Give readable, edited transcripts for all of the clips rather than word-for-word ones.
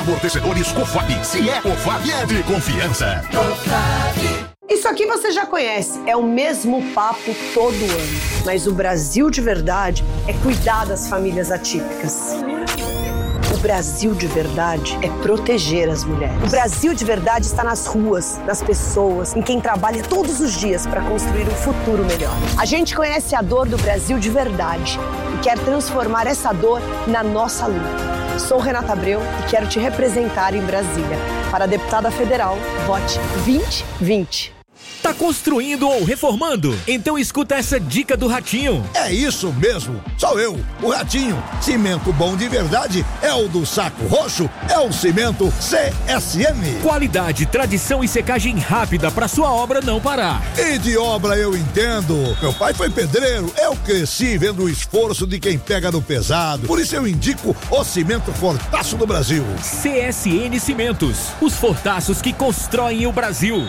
amortecedores Cofap. Se é Cofap, é de confiança. Isso aqui você já conhece, é o mesmo papo todo ano. Mas o Brasil de verdade é cuidar das famílias atípicas. O Brasil de verdade é proteger as mulheres. O Brasil de verdade está nas ruas, nas pessoas, em quem trabalha todos os dias para construir um futuro melhor. A gente conhece a dor do Brasil de verdade e quer transformar essa dor na nossa luta. Sou Renata Abreu e quero te representar em Brasília. Para a deputada federal, vote 2020. Tá construindo ou reformando? Então escuta essa dica do Ratinho. É isso mesmo, sou eu, o Ratinho. Cimento bom de verdade é o do Saco Roxo, é o cimento CSN. Qualidade, tradição e secagem rápida pra sua obra não parar. E de obra eu entendo. Meu pai foi pedreiro, eu cresci vendo o esforço de quem pega no pesado. Por isso eu indico o cimento Fortaço do Brasil. CSN Cimentos, os fortaços que constroem o Brasil.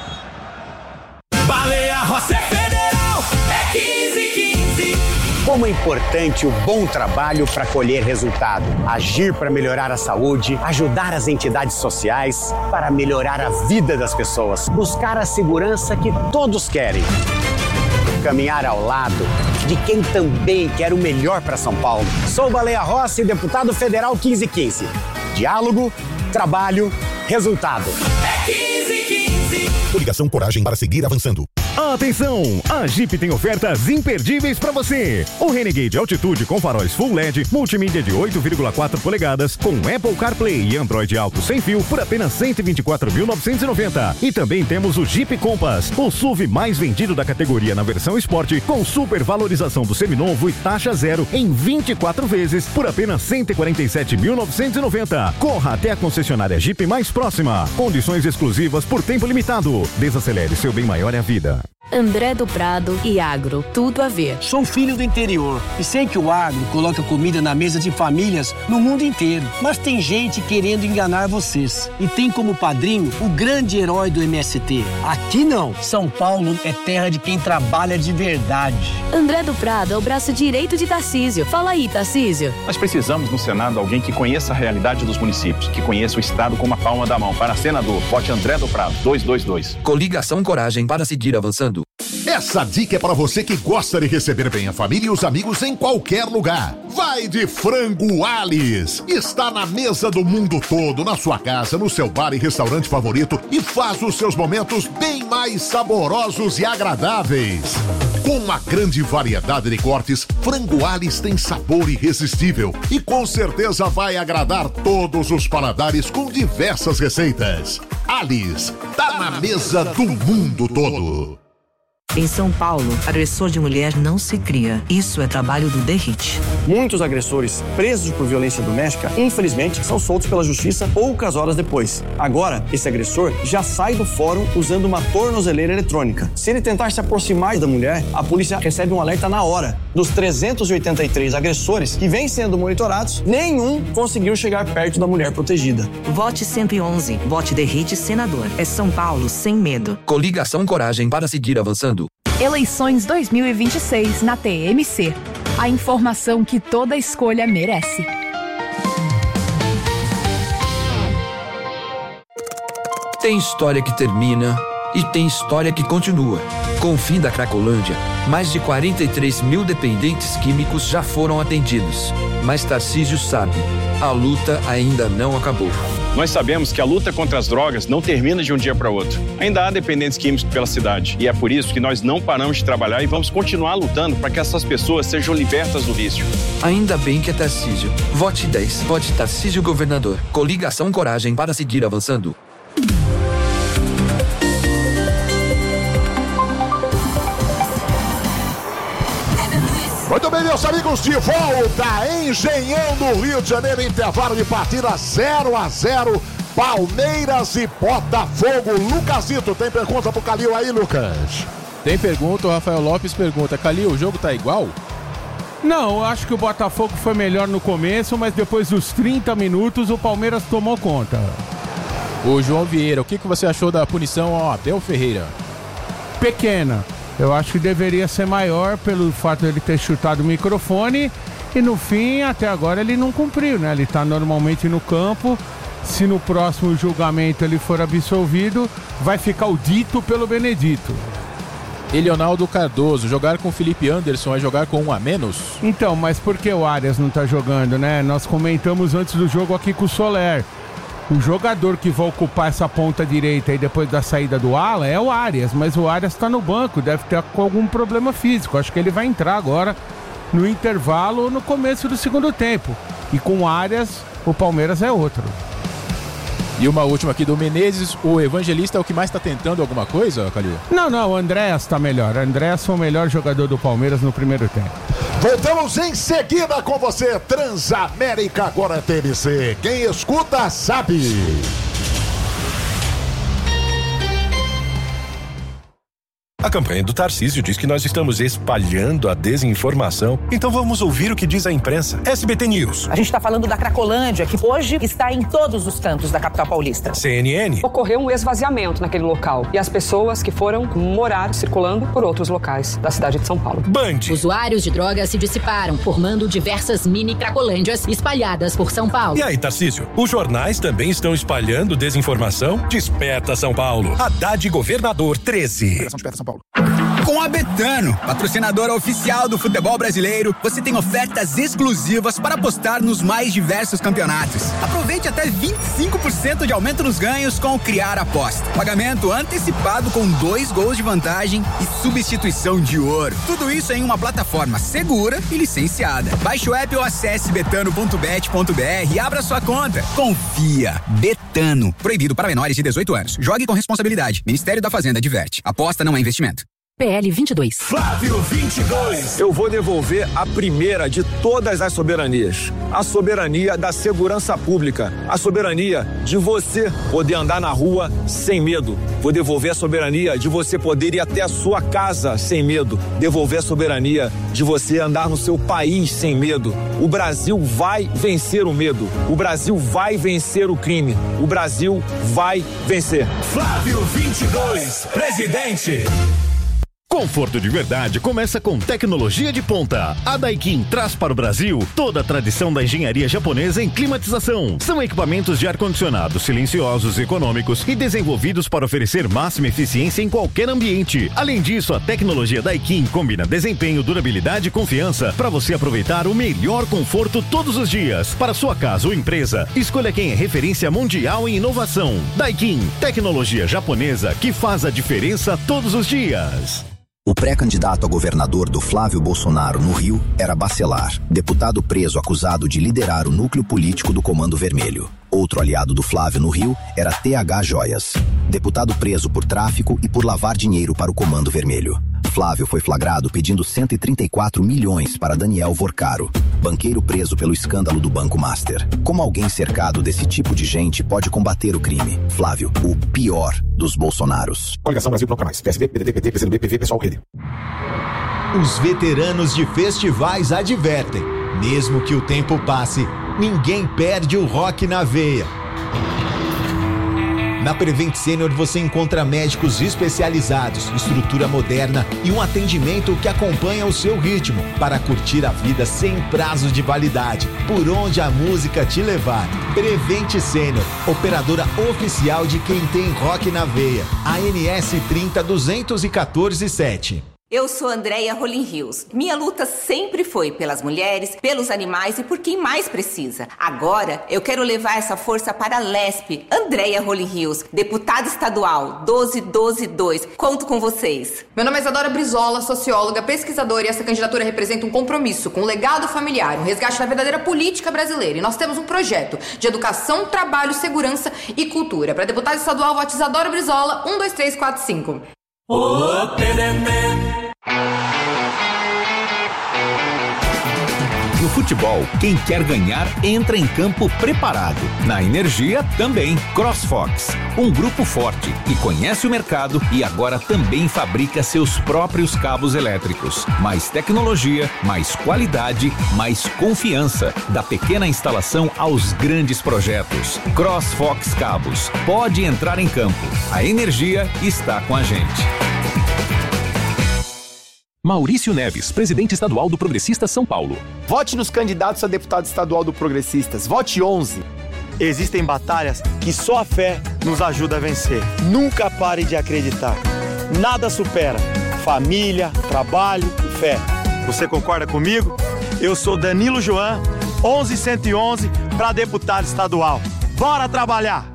Baleia Rossi Federal é 1515. Como é importante o bom trabalho para colher resultado. Agir para melhorar a saúde, ajudar as entidades sociais, para melhorar a vida das pessoas. Buscar a segurança que todos querem. Caminhar ao lado de quem também quer o melhor para São Paulo. Sou Baleia Rossi, deputado federal 1515. Diálogo, trabalho, resultado. É 1515. Coligação Coragem para seguir avançando. Atenção! A Jeep tem ofertas imperdíveis para você. O Renegade Altitude com faróis Full LED, multimídia de 8,4 polegadas, com Apple CarPlay e Android Auto sem fio por apenas R$ 124.990. E também temos o Jeep Compass, o SUV mais vendido da categoria na versão Sport, com super valorização do seminovo e taxa zero em 24 vezes por apenas R$ 147.990. Corra até a concessionária Jeep mais próxima. Condições exclusivas por tempo limitado. Desacelere, seu bem maior é a vida. André do Prado e agro, tudo a ver. Sou filho do interior e sei que o agro coloca comida na mesa de famílias no mundo inteiro. Mas tem gente querendo enganar vocês. E tem como padrinho o grande herói do MST. Aqui não. São Paulo é terra de quem trabalha de verdade. André do Prado é o braço direito de Tarcísio. Fala aí, Tarcísio. Nós precisamos no Senado alguém que conheça a realidade dos municípios, que conheça o Estado como a palma da mão. Para senador, vote André do Prado, 222. Coligação Coragem para seguir avançando. Essa dica é para você que gosta de receber bem a família e os amigos em qualquer lugar. Vai de Frango Alice. Está na mesa do mundo todo, na sua casa, no seu bar e restaurante favorito e faz os seus momentos bem mais saborosos e agradáveis. Com uma grande variedade de cortes, Frango Alice tem sabor irresistível e com certeza vai agradar todos os paladares com diversas receitas. Alice, tá na mesa do mundo todo. Em São Paulo, agressor de mulher não se cria. Isso é trabalho do DERIT. Muitos agressores presos por violência doméstica, infelizmente, são soltos pela justiça poucas horas depois. Agora, esse agressor já sai do fórum usando uma tornozeleira eletrônica. Se ele tentar se aproximar da mulher, a polícia recebe um alerta na hora. Dos 383 agressores que vêm sendo monitorados, nenhum conseguiu chegar perto da mulher protegida. Vote 111. Vote DERIT senador. É São Paulo sem medo. Coligação Coragem para seguir avançando. Eleições 2026 na TMC. A informação que toda escolha merece. Tem história que termina e tem história que continua. Com o fim da Cracolândia, mais de 43 mil dependentes químicos já foram atendidos. Mas Tarcísio sabe, a luta ainda não acabou. Nós sabemos que a luta contra as drogas não termina de um dia para outro. Ainda há dependentes químicos pela cidade. E é por isso que nós não paramos de trabalhar e vamos continuar lutando para que essas pessoas sejam libertas do vício. Ainda bem que é Tarcísio. Vote 10. Vote Tarcísio governador. Coligação Coragem para seguir avançando. Muito bem, meus amigos, de volta, Engenhão do Rio de Janeiro, intervalo de partida 0-0, Palmeiras e Botafogo. Lucasito, tem pergunta pro Calil aí, Lucas? Tem pergunta, o Rafael Lopes pergunta, Calil, o jogo tá igual? Não, eu acho que o Botafogo foi melhor no começo, mas depois dos 30 minutos o Palmeiras tomou conta. O João Vieira, o que você achou da punição ao Abel Ferreira? Pequena. Eu acho que deveria ser maior pelo fato de ele ter chutado o microfone e no fim, até agora, ele não cumpriu, né? Ele tá normalmente no campo se no próximo julgamento ele for absolvido, vai ficar o dito pelo Benedito. E Leonardo Cardoso, jogar com Felipe Anderson é jogar com um a menos? Então, mas por que o Arias não tá jogando, né? Nós comentamos antes do jogo aqui com o Soler. O jogador que vai ocupar essa ponta direita aí depois da saída do Alan é o Arias, mas o Arias tá no banco, deve ter algum problema físico. Acho que ele vai entrar agora no intervalo ou no começo do segundo tempo. E com o Arias, o Palmeiras é outro. E uma última aqui do Menezes, o Evangelista é o que mais está tentando alguma coisa, Calil? Não, o Andréas tá melhor. O Andréas foi o melhor jogador do Palmeiras no primeiro tempo. Voltamos em seguida com você, Transamérica agora TMC. Quem escuta sabe. A campanha do Tarcísio diz que nós estamos espalhando a desinformação. Então vamos ouvir o que diz a imprensa. SBT News. A gente está falando da Cracolândia, que hoje está em todos os cantos da capital paulista. CNN. Ocorreu um esvaziamento naquele local e as pessoas que foram morar circulando por outros locais da cidade de São Paulo. Band. Usuários de drogas se dissiparam, formando diversas mini Cracolândias espalhadas por São Paulo. E aí, Tarcísio, os jornais também estão espalhando desinformação? Desperta São Paulo. Haddad Governador 13. Desperta São Paulo. Com a Betano, patrocinadora oficial do futebol brasileiro, você tem ofertas exclusivas para apostar nos mais diversos campeonatos. Aproveite até 25% de aumento nos ganhos com o Criar Aposta. Pagamento antecipado com 2 gols de vantagem e substituição de ouro. Tudo isso em uma plataforma segura e licenciada. Baixe o app ou acesse betano.bet.br e abra sua conta. Confia. Betano. Proibido para menores de 18 anos. Jogue com responsabilidade. Ministério da Fazenda adverte. Aposta não é investimento. PL 22. Flávio 22. Eu vou devolver a primeira de todas as soberanias. A soberania da segurança pública. A soberania de você poder andar na rua sem medo. Vou devolver a soberania de você poder ir até a sua casa sem medo. Devolver a soberania de você andar no seu país sem medo. O Brasil vai vencer o medo. O Brasil vai vencer o crime. O Brasil vai vencer. Flávio 22, presidente. Conforto de verdade começa com tecnologia de ponta. A Daikin traz para o Brasil toda a tradição da engenharia japonesa em climatização. São equipamentos de ar-condicionado silenciosos, econômicos e desenvolvidos para oferecer máxima eficiência em qualquer ambiente. Além disso, a tecnologia Daikin combina desempenho, durabilidade e confiança para você aproveitar o melhor conforto todos os dias. Para sua casa ou empresa, escolha quem é referência mundial em inovação. Daikin, tecnologia japonesa que faz a diferença todos os dias. O pré-candidato a governador do Flávio Bolsonaro no Rio era Bacelar, deputado preso acusado de liderar o núcleo político do Comando Vermelho. Outro aliado do Flávio no Rio era TH Joias, deputado preso por tráfico e por lavar dinheiro para o Comando Vermelho. Flávio foi flagrado pedindo 134 milhões para Daniel Vorcaro, banqueiro preso pelo escândalo do Banco Master. Como alguém cercado desse tipo de gente pode combater o crime? Flávio, o pior dos Bolsonaros. Coligação Brasil Bloco Mais, PSB, PDT, PT, PCdoB, PV, Pessoal, Rede. Os veteranos de festivais advertem, mesmo que o tempo passe, ninguém perde o rock na veia. Na Prevent Senior você encontra médicos especializados, estrutura moderna e um atendimento que acompanha o seu ritmo para curtir a vida sem prazos de validade, por onde a música te levar. Prevent Senior, operadora oficial de quem tem rock na veia. ANS 302147. Eu sou Andréia Rolim Rios. Minha luta sempre foi pelas mulheres, pelos animais e por quem mais precisa. Agora, eu quero levar essa força para a LESP. Andréia Rolim Rios, deputada estadual 12122. Conto com vocês. Meu nome é Isadora Brizola, socióloga, pesquisadora, e essa candidatura representa um compromisso com o legado familiar, um resgate da verdadeira política brasileira. E nós temos um projeto de educação, trabalho, segurança e cultura. Para deputada estadual, vote Isadora Brizola, 12345. O PDT. No futebol, quem quer ganhar entra em campo preparado. Na energia, também. CrossFox, um grupo forte que conhece o mercado e agora também fabrica seus próprios cabos elétricos. Mais tecnologia, mais qualidade, mais confiança. Da pequena instalação aos grandes projetos. CrossFox Cabos. Pode entrar em campo. A energia está com a gente. Maurício Neves, presidente estadual do Progressistas São Paulo. Vote nos candidatos a deputado estadual do Progressistas. Vote 11. Existem batalhas que só a fé nos ajuda a vencer. Nunca pare de acreditar. Nada supera família, trabalho e fé. Você concorda comigo? Eu sou Danilo Joan, 11111 para deputado estadual. Bora trabalhar!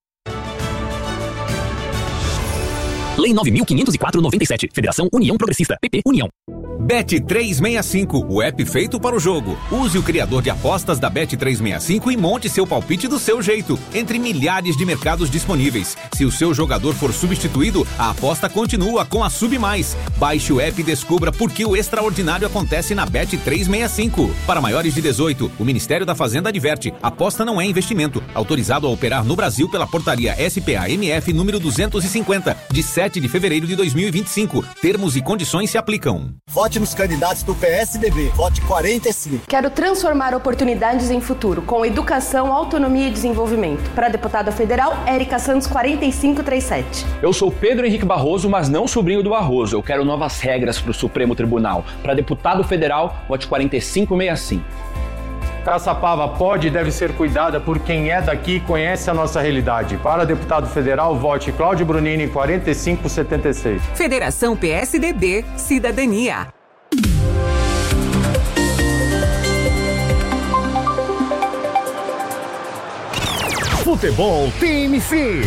Lei 9.504/97. Federação União Progressista. PP União. Bet365, o app feito para o jogo. Use o criador de apostas da Bet365 e monte seu palpite do seu jeito, entre milhares de mercados disponíveis. Se o seu jogador for substituído, a aposta continua com a Sub+. Baixe o app e descubra por que o extraordinário acontece na Bet365. Para maiores de 18, o Ministério da Fazenda adverte: aposta não é investimento. Autorizado a operar no Brasil pela portaria SPA-MF número 250, de 7 de fevereiro de 2025. Termos e condições se aplicam. Vote nos candidatos do PSDB. Vote 45. Quero transformar oportunidades em futuro com educação, autonomia e desenvolvimento. Para a deputada federal, Érica Santos, 4537. Eu sou Pedro Henrique Barroso, mas não sobrinho do Barroso. Eu quero novas regras para o Supremo Tribunal. Para deputado federal, vote 4565. Caçapava pode e deve ser cuidada por quem é daqui e conhece a nossa realidade. Para deputado federal, vote Cláudio Brunini, 4576. Federação PSDB, Cidadania. Futebol TMC.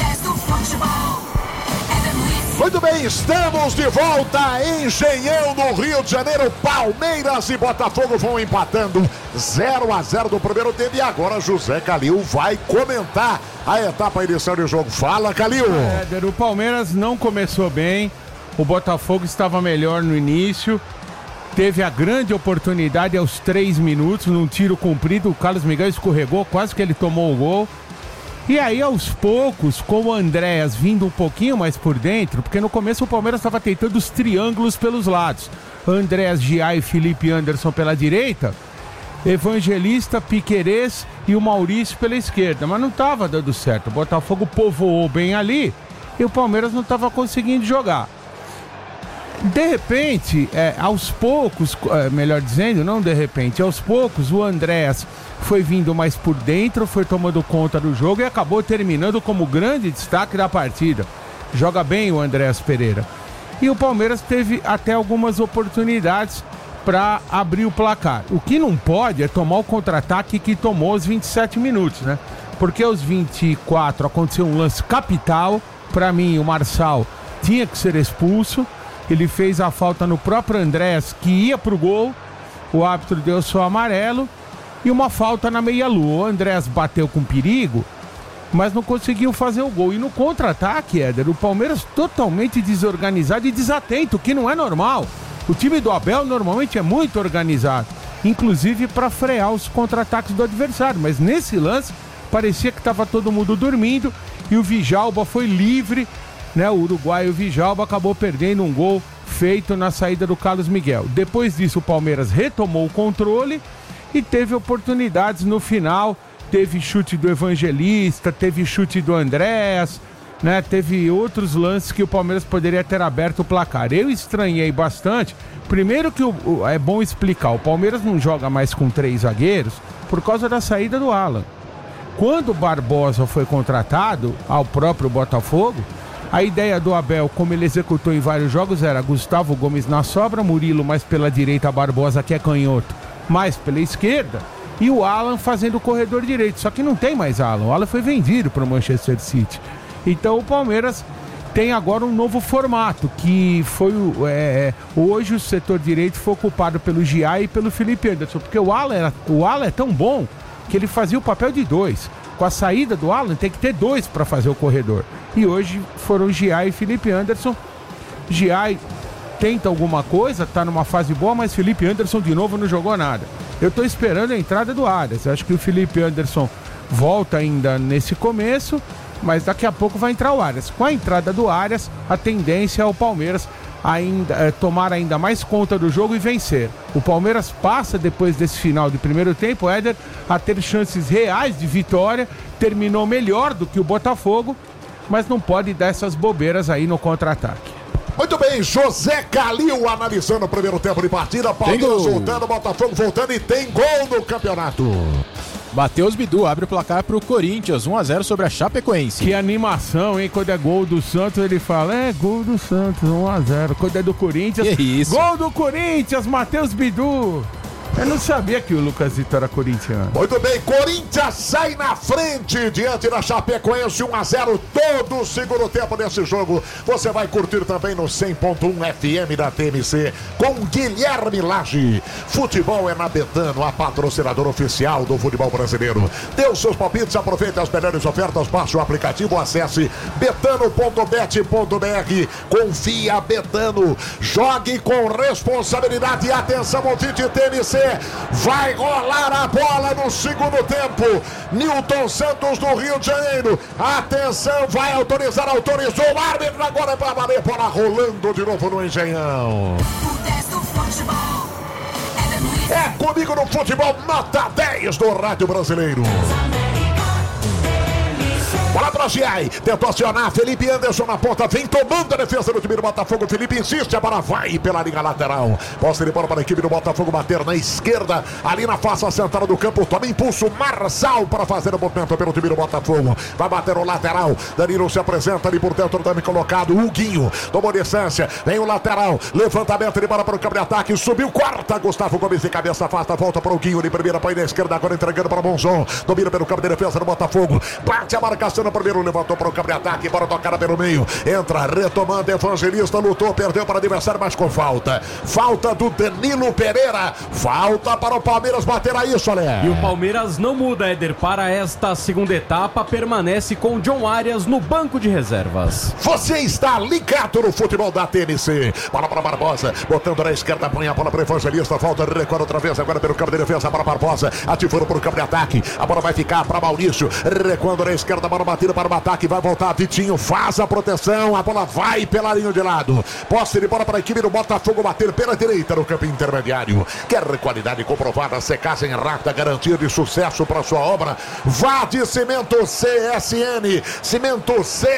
Muito bem, estamos de volta em Engenhão, no Rio de Janeiro. Palmeiras e Botafogo vão empatando 0-0 do primeiro tempo. E agora José Calil vai comentar a etapa inicial de jogo. Fala, Calil. Éder, o Palmeiras não começou bem. O Botafogo estava melhor no início. Teve a grande oportunidade aos 3 minutos, num tiro comprido. O Carlos Miguel escorregou, quase que ele tomou o gol. E aí, aos poucos, com o Andréas vindo um pouquinho mais por dentro, porque no começo o Palmeiras estava tentando os triângulos pelos lados. Andréas, Giai e Felipe Anderson pela direita, Evangelista, Piquerez e o Maurício pela esquerda. Mas não estava dando certo. O Botafogo povoou bem ali e o Palmeiras não estava conseguindo jogar. De repente, aos poucos, melhor dizendo, não de repente, aos poucos o Andréas foi vindo mais por dentro, foi tomando conta do jogo e acabou terminando como grande destaque da partida. Joga bem o Andréas Pereira. E o Palmeiras teve até algumas oportunidades para abrir o placar. O que não pode é tomar o contra-ataque que tomou aos 27 minutos, né? Porque aos 24 aconteceu um lance capital. Para mim, o Marçal tinha que ser expulso. Ele fez a falta no próprio Andréas, que ia pro gol. O árbitro deu só amarelo. E uma falta na meia-lua. O Andréas bateu com perigo, mas não conseguiu fazer o gol. E no contra-ataque, Éder, o Palmeiras totalmente desorganizado e desatento, que não é normal. O time do Abel normalmente é muito organizado, inclusive para frear os contra-ataques do adversário. Mas nesse lance, parecia que estava todo mundo dormindo e o Djalma foi livre, né? O uruguaio Djalma acabou perdendo um gol feito na saída do Carlos Miguel. Depois disso, o Palmeiras retomou o controle e teve oportunidades no final. Teve chute do Evangelista, teve chute do Andréas, né? Teve outros lances que o Palmeiras poderia ter aberto o placar. Eu estranhei bastante. Primeiro que é bom explicar, o Palmeiras não joga mais com 3 zagueiros por causa da saída do Alan. Quando o Barbosa foi contratado ao próprio Botafogo, a ideia do Abel, como ele executou em vários jogos, era Gustavo Gomes na sobra, Murilo mais pela direita, Barbosa, que é canhoto, mais pela esquerda, e o Alan fazendo o corredor direito. Só que não tem mais Alan. O Alan foi vendido para o Manchester City. Então o Palmeiras tem agora um novo formato, que foi hoje o setor direito foi ocupado pelo Giai e pelo Felipe Anderson, porque o Alan é tão bom que ele fazia o papel de 2. Com a saída do Alan, tem que ter 2 para fazer o corredor. E hoje foram Giai e Felipe Anderson. Giai tenta alguma coisa, tá numa fase boa, mas Felipe Anderson de novo não jogou nada. Eu tô esperando a entrada do Arias. Eu acho que o Felipe Anderson volta ainda nesse começo, mas daqui a pouco vai entrar o Arias. Com a entrada do Arias, a tendência é o Palmeiras tomar ainda mais conta do jogo e vencer. O Palmeiras passa, depois desse final de primeiro tempo, Éder, a ter chances reais de vitória. Terminou melhor do que o Botafogo, mas não pode dar essas bobeiras aí no contra-ataque. Muito bem, José Calil analisando o primeiro tempo de partida. Palmeiras voltando, Botafogo voltando e tem gol no campeonato. Matheus Bidu abre o placar pro Corinthians, 1-0 sobre a Chapecoense. Que animação, hein? Quando é gol do Santos, ele fala, gol do Santos, 1-0. Quando é do Corinthians, que isso? Gol do Corinthians, Matheus Bidu. Eu não sabia que o Lucas Vitor era corintiano. Muito bem, Corinthians sai na frente diante da Chapecoense, 1-0 todo o segundo tempo desse jogo. Você vai curtir também no 100.1 FM da TMC com Guilherme Lage. Futebol é na Betano, a patrocinadora oficial do futebol brasileiro. Dê os seus palpites, aproveite as melhores ofertas, baixe o aplicativo, acesse betano.bet.br. Confia Betano, jogue com responsabilidade e atenção, ouvinte TMC. Vai rolar a bola no segundo tempo. Nilton Santos do Rio de Janeiro. Atenção, vai autorizar, autorizou o árbitro. Agora é para valer, bola rolando de novo no Engenhão. É comigo no futebol, nota 10 do Rádio Brasileiro. Bola para Giai, tentou acionar, Felipe Anderson na ponta, vem tomando a defesa do time do Botafogo, Felipe insiste, a bola vai pela linha lateral, posse de bola para a equipe do Botafogo bater na esquerda, ali na face central do campo, toma impulso, Marçal para fazer o movimento pelo time do Botafogo, vai bater o lateral, Danilo se apresenta ali por dentro, também colocado, Huguinho, tomou distância, vem o lateral, levantamento de bola para o campo de ataque, subiu, quarta, Gustavo Gomes de cabeça afasta, volta para o Huguinho, de primeira põe na esquerda, agora entregando para Monzon, domina pelo campo de defesa do Botafogo, bate a marcação no primeiro, levantou para o campo de ataque, bora tocada pelo meio, entra, retomando, Evangelista, lutou, perdeu para o adversário, mas com falta do Danilo Pereira, falta para o Palmeiras bater aí, Soler. E o Palmeiras não muda, Éder, para esta segunda etapa, permanece com John Arias no banco de reservas. Você está ligado no futebol da TNC, bola para Barbosa, botando na esquerda, põe a bola para o Evangelista, volta, recuando outra vez, agora pelo campo de defesa para Barbosa, ativando para o campo de ataque, a bola vai ficar para Maurício, recuando na esquerda, bola batida para o ataque, vai voltar, Vitinho faz a proteção, a bola vai pela linha de lado, posse de bola para a equipe do Botafogo bater pela direita no campo intermediário. Quer qualidade comprovada, secagem rápida, garantia de sucesso para sua obra? Vá de Cimento CSN, Cimento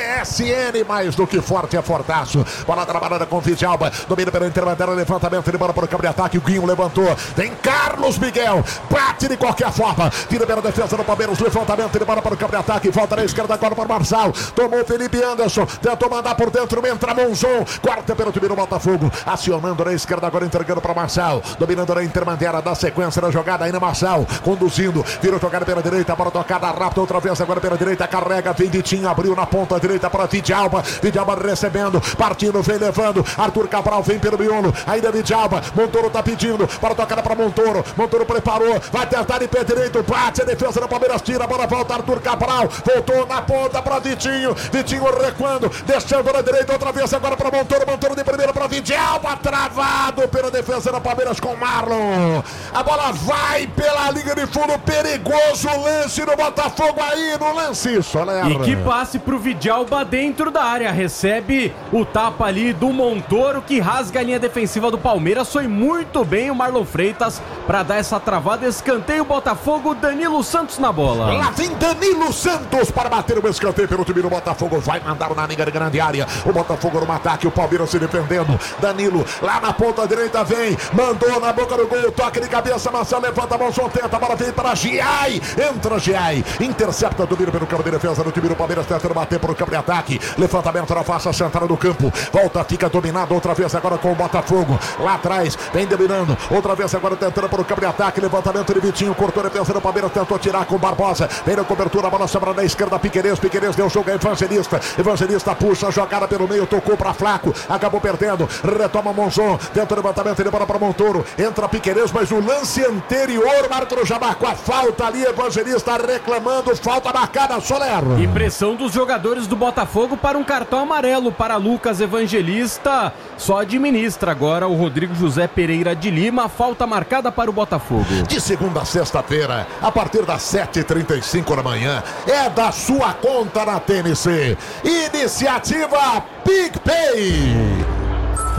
CSN, mais do que forte é fortaço. Bola trabalhada com Vidalba, domina pela intermediária, levantamento de bola para o campo de ataque, o Guinho levantou, vem Carlos Miguel, bate de qualquer forma, tira pela defesa do Palmeiras, levantamento de bola para o campo de ataque, volta na esquerda agora para Marçal, tomou Felipe Anderson, tentou mandar por dentro, entra Monzon, quarta pelo time do Botafogo, acionando na esquerda, agora entregando para Marçal, dominando na intermediária, da sequência da jogada, ainda Marçal, conduzindo, virou jogada pela direita, para tocada rápida, outra vez agora pela direita, carrega, vem Vitinho, abriu na ponta direita para Vidalba, Vidalba recebendo, partindo, vem levando, Arthur Cabral vem pelo miolo, ainda Vidalba, Montoro tá pedindo, para tocada para Montoro, Montoro preparou, vai tentar de pé direito, bate a defesa do Palmeiras, tira a bola, volta Arthur Cabral, voltou na ponta para Vitinho, Vitinho recuando, deixando na direita outra vez agora para Montoro, Montoro de primeira para Vidalba, travado pela defesa da Palmeiras com Marlon, a bola vai pela linha de fundo, perigoso lance do Botafogo aí no lance, Soler. E que passe pro Vidalba dentro da área, recebe o tapa ali do Montoro que rasga a linha defensiva do Palmeiras, foi muito bem o Marlon Freitas para dar essa travada, escanteio Botafogo, Danilo Santos na bola. Lá vem Danilo Santos para bater o escanteio pelo time do Botafogo, vai mandar na linha de grande área, o Botafogo no ataque, o Palmeiras se defendendo, Danilo lá na ponta direita vem, mandou na boca do gol, toque de cabeça, Marcelo levanta a mão, tenta, a bola vem para Giai, entra Giai, intercepta, domina pelo campo de defesa do time do Palmeiras, tentando bater para o campo de ataque, levantamento na face central do campo, volta, fica dominado outra vez agora com o Botafogo, lá atrás, vem dominando, outra vez agora tentando para o campo de ataque, levantamento de Vitinho, cortou a defesa do Palmeiras, tentou tirar com Barbosa, vem na cobertura, a bola sobra na esquerda, Piquerez deu jogo a Evangelista puxa a jogada pelo meio, tocou para Flaco, acabou perdendo, retoma Monzon, tenta o levantamento de bola para Montoro, entra Piquerez, mas o lance anterior, Marco Jabaco, a falta ali, Evangelista reclamando, falta marcada, Soler. E pressão dos jogadores do Botafogo para um cartão amarelo para Lucas Evangelista, só administra agora o Rodrigo José Pereira de Lima, falta marcada para o Botafogo. De segunda a sexta-feira, a partir das 7h35 da manhã, é da sua conta na TNC. Iniciativa PicPay.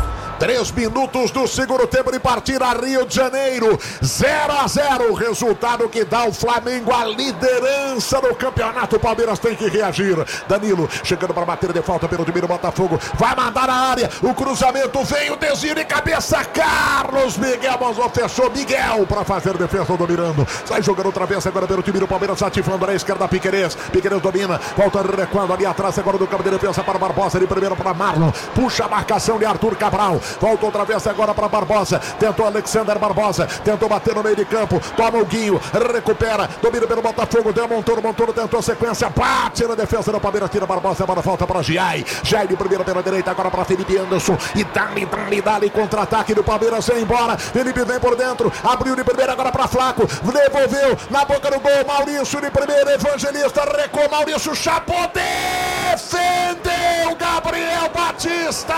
3 minutos do segundo tempo de partida, Rio de Janeiro, 0-0, resultado que dá ao Flamengo a liderança do campeonato. O Palmeiras tem que reagir. Danilo chegando para bater de falta pelo time do Botafogo, vai mandar na área, o cruzamento vem, o desvio de cabeça, Carlos Miguel Monzon fechou, Miguel para fazer defesa, dominando, sai jogando outra vez agora pelo time do Palmeiras, ativando na esquerda Piquerez domina, volta recuando ali atrás agora do campo de defesa para Barbosa, de primeiro para Marlon, puxa a marcação de Arthur Cabral, volta outra vez agora para Barbosa, tentou Alexander Barbosa, tentou bater no meio de campo, toma o Guinho, recupera, domina pelo Botafogo, deu Montoro tentou sequência, bate na defesa do Palmeiras, tira Barbosa, agora volta para Giai de primeiro pela direita, agora para Felipe Anderson, e dá-lhe contra-ataque do Palmeiras, vem embora, Felipe vem por dentro, abriu de primeira agora para Flaco, devolveu na boca do gol, Maurício de primeira, Evangelista, recuou, Maurício chapou, defendeu Gabriel Batista,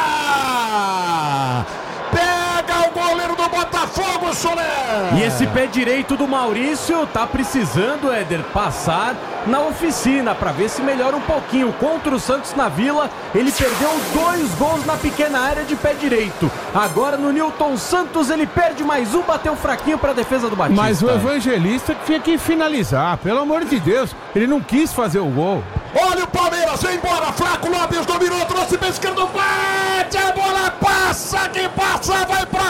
pega o goleiro do Botafogo, Soler. E esse pé direito do Maurício tá precisando, Éder, passar na oficina para ver se melhora um pouquinho. Contra o Santos na Vila, ele perdeu 2 gols na pequena área de pé direito. Agora no Newton Santos ele perde mais um, bateu fraquinho para a defesa do Batista. Mas o Evangelista tinha que finalizar, pelo amor de Deus, ele não quis fazer o gol. Olha o Palmeiras, vem embora, Flaco Lopes dominou, trouxe para esquerda, bate, a bola passa, que passa, vai para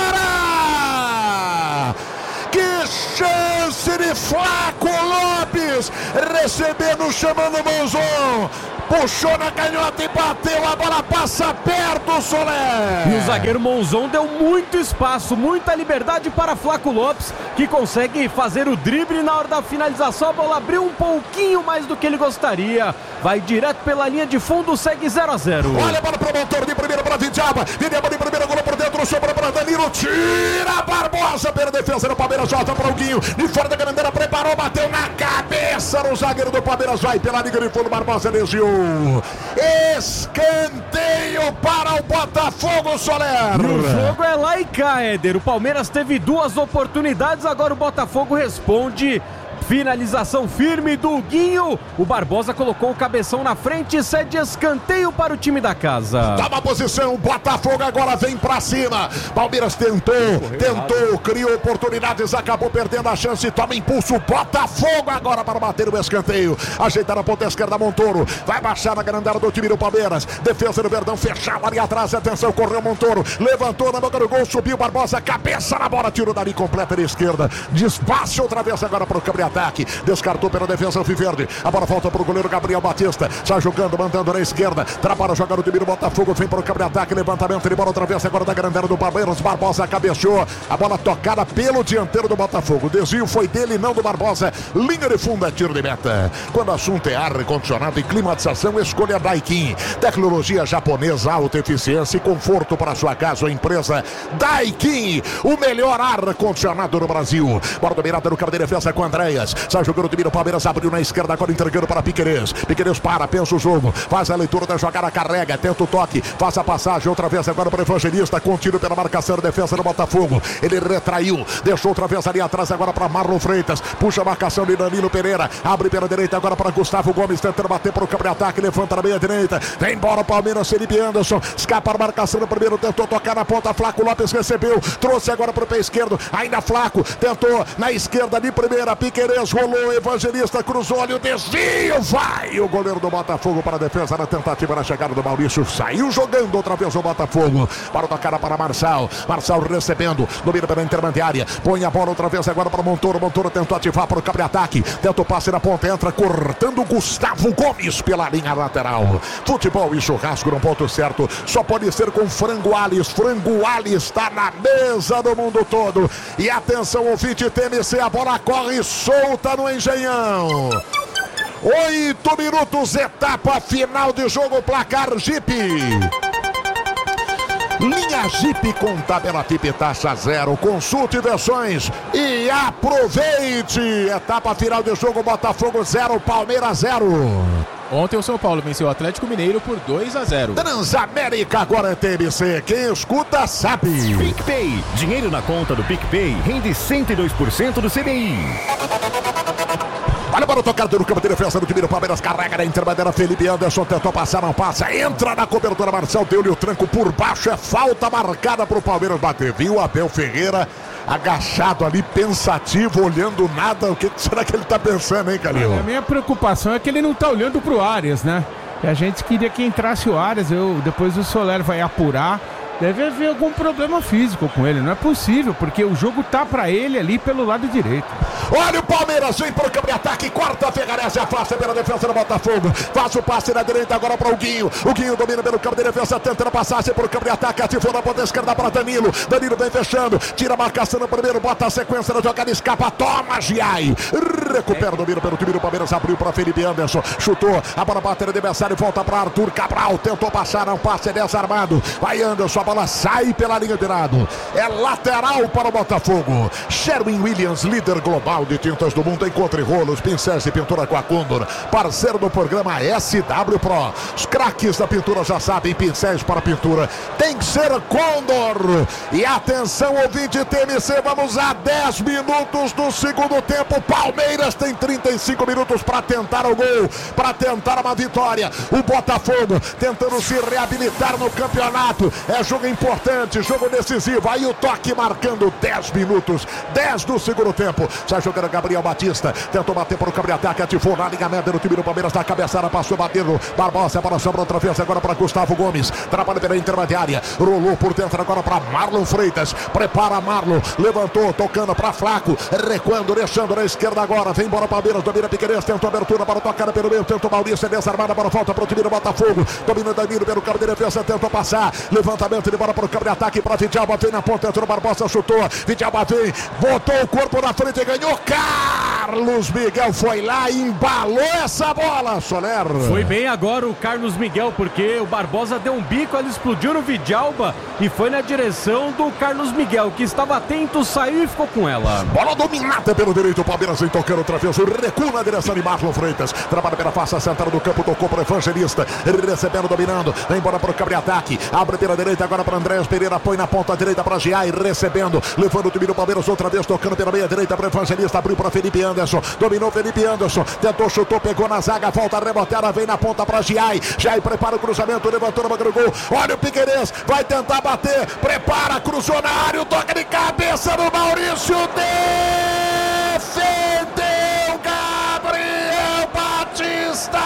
fora! Que chance de Flaco Lopes, recebendo, chamando o Monzon, puxou na canhota e bateu, a bola passa perto, Soler. E o zagueiro Monzon deu muito espaço, muita liberdade para Flaco Lopes, que consegue fazer o drible na hora da finalização, a bola abriu um pouquinho mais do que ele gostaria, vai direto pela linha de fundo, segue 0-0. Olha a bola pro Montoro, de primeira para Vidjaba, Vidjaba de primeira, gol por dentro, sobrou para Danilo, tira a Barbosa pela defesa do Palmeiras, volta para o Guinho, de fora da grandeira, preparou, bateu na cabeça no zagueiro do Palmeiras, vai pela liga de fundo, Barbosa desviou. Escanteio para o Botafogo, Soler. E o jogo é lá e cá, Éder. O Palmeiras teve 2 oportunidades, agora o Botafogo responde. Finalização firme do Guinho. O Barbosa colocou o cabeção na frente e cede escanteio para o time da casa. Dá uma posição, Botafogo agora vem pra cima. Palmeiras tentou, criou oportunidades, acabou perdendo a chance, toma impulso. Botafogo agora para bater o escanteio. Ajeitar a ponta esquerda, Montoro. Vai baixar na grande área do time do Palmeiras. Defesa do Verdão, fechava ali atrás. Atenção, correu Montoro. Levantou na boca do gol, subiu Barbosa. Cabeça na bola, tiro dali completa da esquerda. Despace outra vez agora para o campo ataque, descartou pela defesa Alviverde, a bola volta para o goleiro Gabriel Batista, sai jogando, mandando na esquerda, trabalha o jogador do time do Botafogo, vem para o campo de ataque, levantamento de bola outra vez agora da grandela do Palmeiras, Barbosa cabeceou, a bola tocada pelo dianteiro do Botafogo, o desvio foi dele, não do Barbosa, linha de fundo é tiro de meta. Quando o assunto é ar condicionado e climatização, escolha Daikin, tecnologia japonesa, alta eficiência e conforto para sua casa ou empresa. Daikin, o melhor ar condicionado no Brasil. Bola dominada no campo de defesa com Andréas, sai jogando o time do Palmeiras, abriu na esquerda, agora entregando para Piquerez. Piquerez para, pensa o jogo, faz a leitura da jogada, carrega, tenta o toque, faz a passagem outra vez agora para o Evangelista, contínuo pela marcação, defesa do Botafogo, ele retraiu, deixou outra vez ali atrás agora para Marlon Freitas, puxa a marcação de Danilo Pereira, abre pela direita agora para Gustavo Gomes, tentando bater para o campo de ataque, levanta na meia direita, vem embora o Palmeiras, Felipe Anderson, escapa a marcação no primeiro, tentou tocar na ponta, Flaco Lopes recebeu, trouxe agora para o pé esquerdo, ainda Flaco, tentou na esquerda de primeira, Piquerez rolou, Evangelista cruzou ali o desvio, vai o goleiro do Botafogo para a defesa na tentativa na chegada do Maurício, saiu jogando outra vez o Botafogo, para tocar para Marçal recebendo, domina pela intermediária, põe a bola outra vez agora para Montoro tentou ativar para o campo de ataque, tenta o passe na ponta, entra cortando Gustavo Gomes pela linha lateral. Futebol e churrasco no ponto certo, só pode ser com Frango Alves está na mesa do mundo todo, e atenção ouvinte TMC, a bola corre solta no Engenhão. 8 minutos, etapa final de jogo, placar Jeep. Linha Jeep com tabela Tip taxa 0. Consulte versões e aproveite. Etapa final de jogo, Botafogo 0, Palmeiras 0. Ontem o São Paulo venceu o Atlético Mineiro por 2-0. Transamérica agora é TMC. Quem escuta sabe. PicPay. Dinheiro na conta do PicPay rende 102% do CDI. Olha para o tocado no campo de defesa do time do Palmeiras. Carrega na intermediária. Felipe Anderson tentou passar, não passa. Entra na cobertura. Marcel deu-lhe o tranco por baixo. É falta marcada para o Palmeiras bater. Viu Abel Ferreira agachado ali, pensativo, olhando nada. O que será que ele tá pensando, hein, Calil? A minha preocupação é que ele não tá olhando pro Arias, né? E a gente queria que entrasse o Arias. Depois o Soler vai apurar. Deve haver algum problema físico com ele, não é possível, porque o jogo tá pra ele ali pelo lado direito. Olha o Palmeiras, vem pro campo de ataque, corta a Ferrarese, afasta pela defesa do Botafogo, faz o passe na direita agora para o Guinho domina pelo campo de defesa, tentando passar pro campo de ataque, ativou na ponta esquerda para Danilo vem fechando, tira a marcação no primeiro, bota a sequência da jogada, escapa, toma Giai, recupera o domínio pelo time do Palmeiras, abriu para Felipe Anderson, chutou, a bola bateu no adversário, volta para Arthur Cabral, tentou passar, não passe, desarmado, vai Anderson, a bola sai pela linha de lado. É lateral para o Botafogo. Sherwin Williams, líder global de tintas do mundo. Encontre rolos, pincéis e pintura com a Condor. Parceiro do programa SW Pro. Os craques da pintura já sabem, pincéis para pintura tem que ser Condor. E atenção, ouvinte TMC, vamos a 10 minutos do segundo tempo. Palmeiras tem 35 minutos para tentar o gol, para tentar uma vitória. O Botafogo tentando se reabilitar no campeonato. É jogo importante, jogo decisivo. Aí o toque marcando 10 minutos, 10 do segundo tempo. Sai jogando Gabriel Batista, tentou bater para o campo de ataque, ativou na linha média do time do Palmeiras, na cabeçada, passou batendo Barbosa, para sobra outra vez agora para Gustavo Gomes, trabalha pela intermediária, rolou por dentro agora para Marlon Freitas, prepara Marlon, levantou, tocando para Flaco, recuando, deixando na esquerda agora, vem embora Palmeiras, domina Piquerez, tentou abertura para tocar pelo meio, tentou Maurício, desarmada para falta para o time do Botafogo, domina Danilo pelo campo de defesa, tentou passar, levantamento de bola para o campo de ataque para Vidalba, vem na ponta, entrou Barbosa, chutou, Vidalba vem, botou o corpo na frente e ganhou. Carlos Miguel foi lá e embalou essa bola, Soler. Foi bem agora o Carlos Miguel, porque o Barbosa deu um bico, ele explodiu no Vidalba e foi na direção do Carlos Miguel, que estava atento, saiu e ficou com ela. Bola dominada pelo direito, o Palmeiras vem tocando outra vez, o recuo na direção de Marlon Freitas, trabalha pela face central do campo, tocou para o Evangelista, recebendo, dominando, vem embora para o campo de ataque, abre pela direita agora para Andrés Pereira, põe na ponta direita para Giai, recebendo, levando o time do Palmeiras outra vez, tocando pela meia direita para o Evangelista, abriu para Felipe Anderson, dominou Felipe Anderson, tentou, chutou, pegou na zaga, volta rebotada, vem na ponta para Giai, Giai prepara o cruzamento, levantou no bagulho gol, olha o Piquerez, vai tentar bater, prepara, cruzou na área, o toque de cabeça do Maurício, defendeu Gabriel Batista,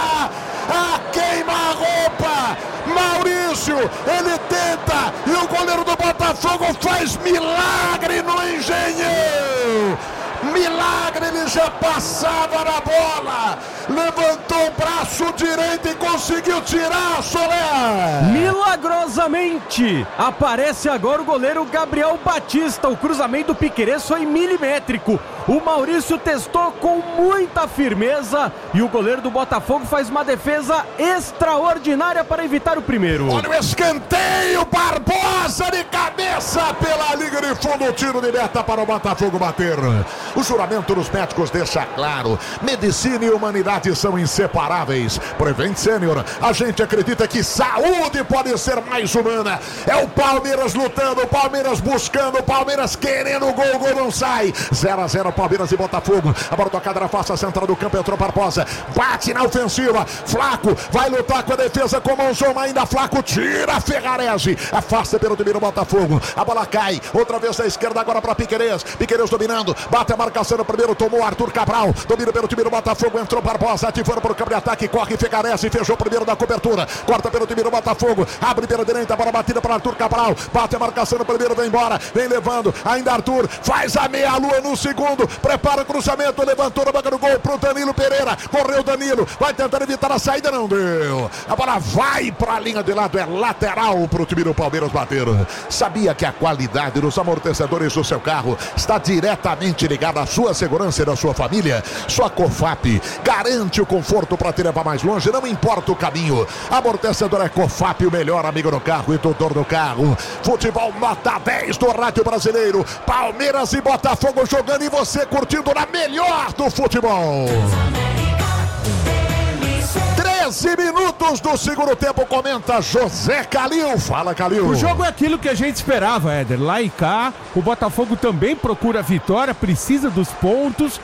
a queima-roupa, Maurício, ele tenta, e o goleiro do Botafogo faz milagre no Engenhão. Milagre, ele já passava na bola, levantou o braço direito e conseguiu tirar, Soler. Milagrosamente aparece agora o goleiro Gabriel Batista, o cruzamento do Piquerez foi milimétrico, o Maurício testou com muita firmeza e o goleiro do Botafogo faz uma defesa extraordinária para evitar o primeiro. Olha o escanteio, Barbosa de cabeça pela linha de fundo, tiro de meta para o Botafogo bater. O juramento dos médicos deixa claro, medicina e humanidade são inseparáveis. Prevent Senior, a gente acredita que saúde pode ser mais humana. É o Palmeiras lutando, o Palmeiras buscando, o Palmeiras querendo o gol, o gol não sai. 0-0 Palmeiras e Botafogo. A bola tocada na face central do campo, entrou Barbosa, bate na ofensiva, Flaco vai lutar com a defesa com Monzoma, ainda Flaco tira a Ferrarese, afasta pelo time do Botafogo. A bola cai, outra vez na esquerda agora para Piquerez, Piquerez dominando, bate a marcação no primeiro, tomou Arthur Cabral, domina pelo time do Botafogo, entrou Barbosa, ativando para o campo de ataque, corre Ferrarese, fechou o primeiro da cobertura, corta pelo time do Botafogo, abre pela direita, bola batida para Arthur Cabral, bate a marcação no primeiro, vem embora, vem levando, ainda Arthur, faz a meia-lua no segundo, prepara o cruzamento, levantou na boca do gol pro Danilo Pereira, correu Danilo, vai tentar evitar a saída, não deu, a bola vai para a linha de lado, é lateral pro time do Palmeiras bater. Sabia que a qualidade dos amortecedores do seu carro está diretamente ligada à sua segurança e da sua família? Sua Cofap garante o conforto para te levar mais longe, não importa o caminho. Amortecedor é Cofap, o melhor amigo do carro e tutor do carro. Futebol nota 10 do Rádio Brasileiro, Palmeiras e Botafogo jogando e você curtindo na melhor do futebol. 13 minutos do segundo tempo, comenta José Calil. Fala, Calil. O jogo é aquilo que a gente esperava, Éder. Lá e cá, o Botafogo também procura a vitória, precisa dos pontos.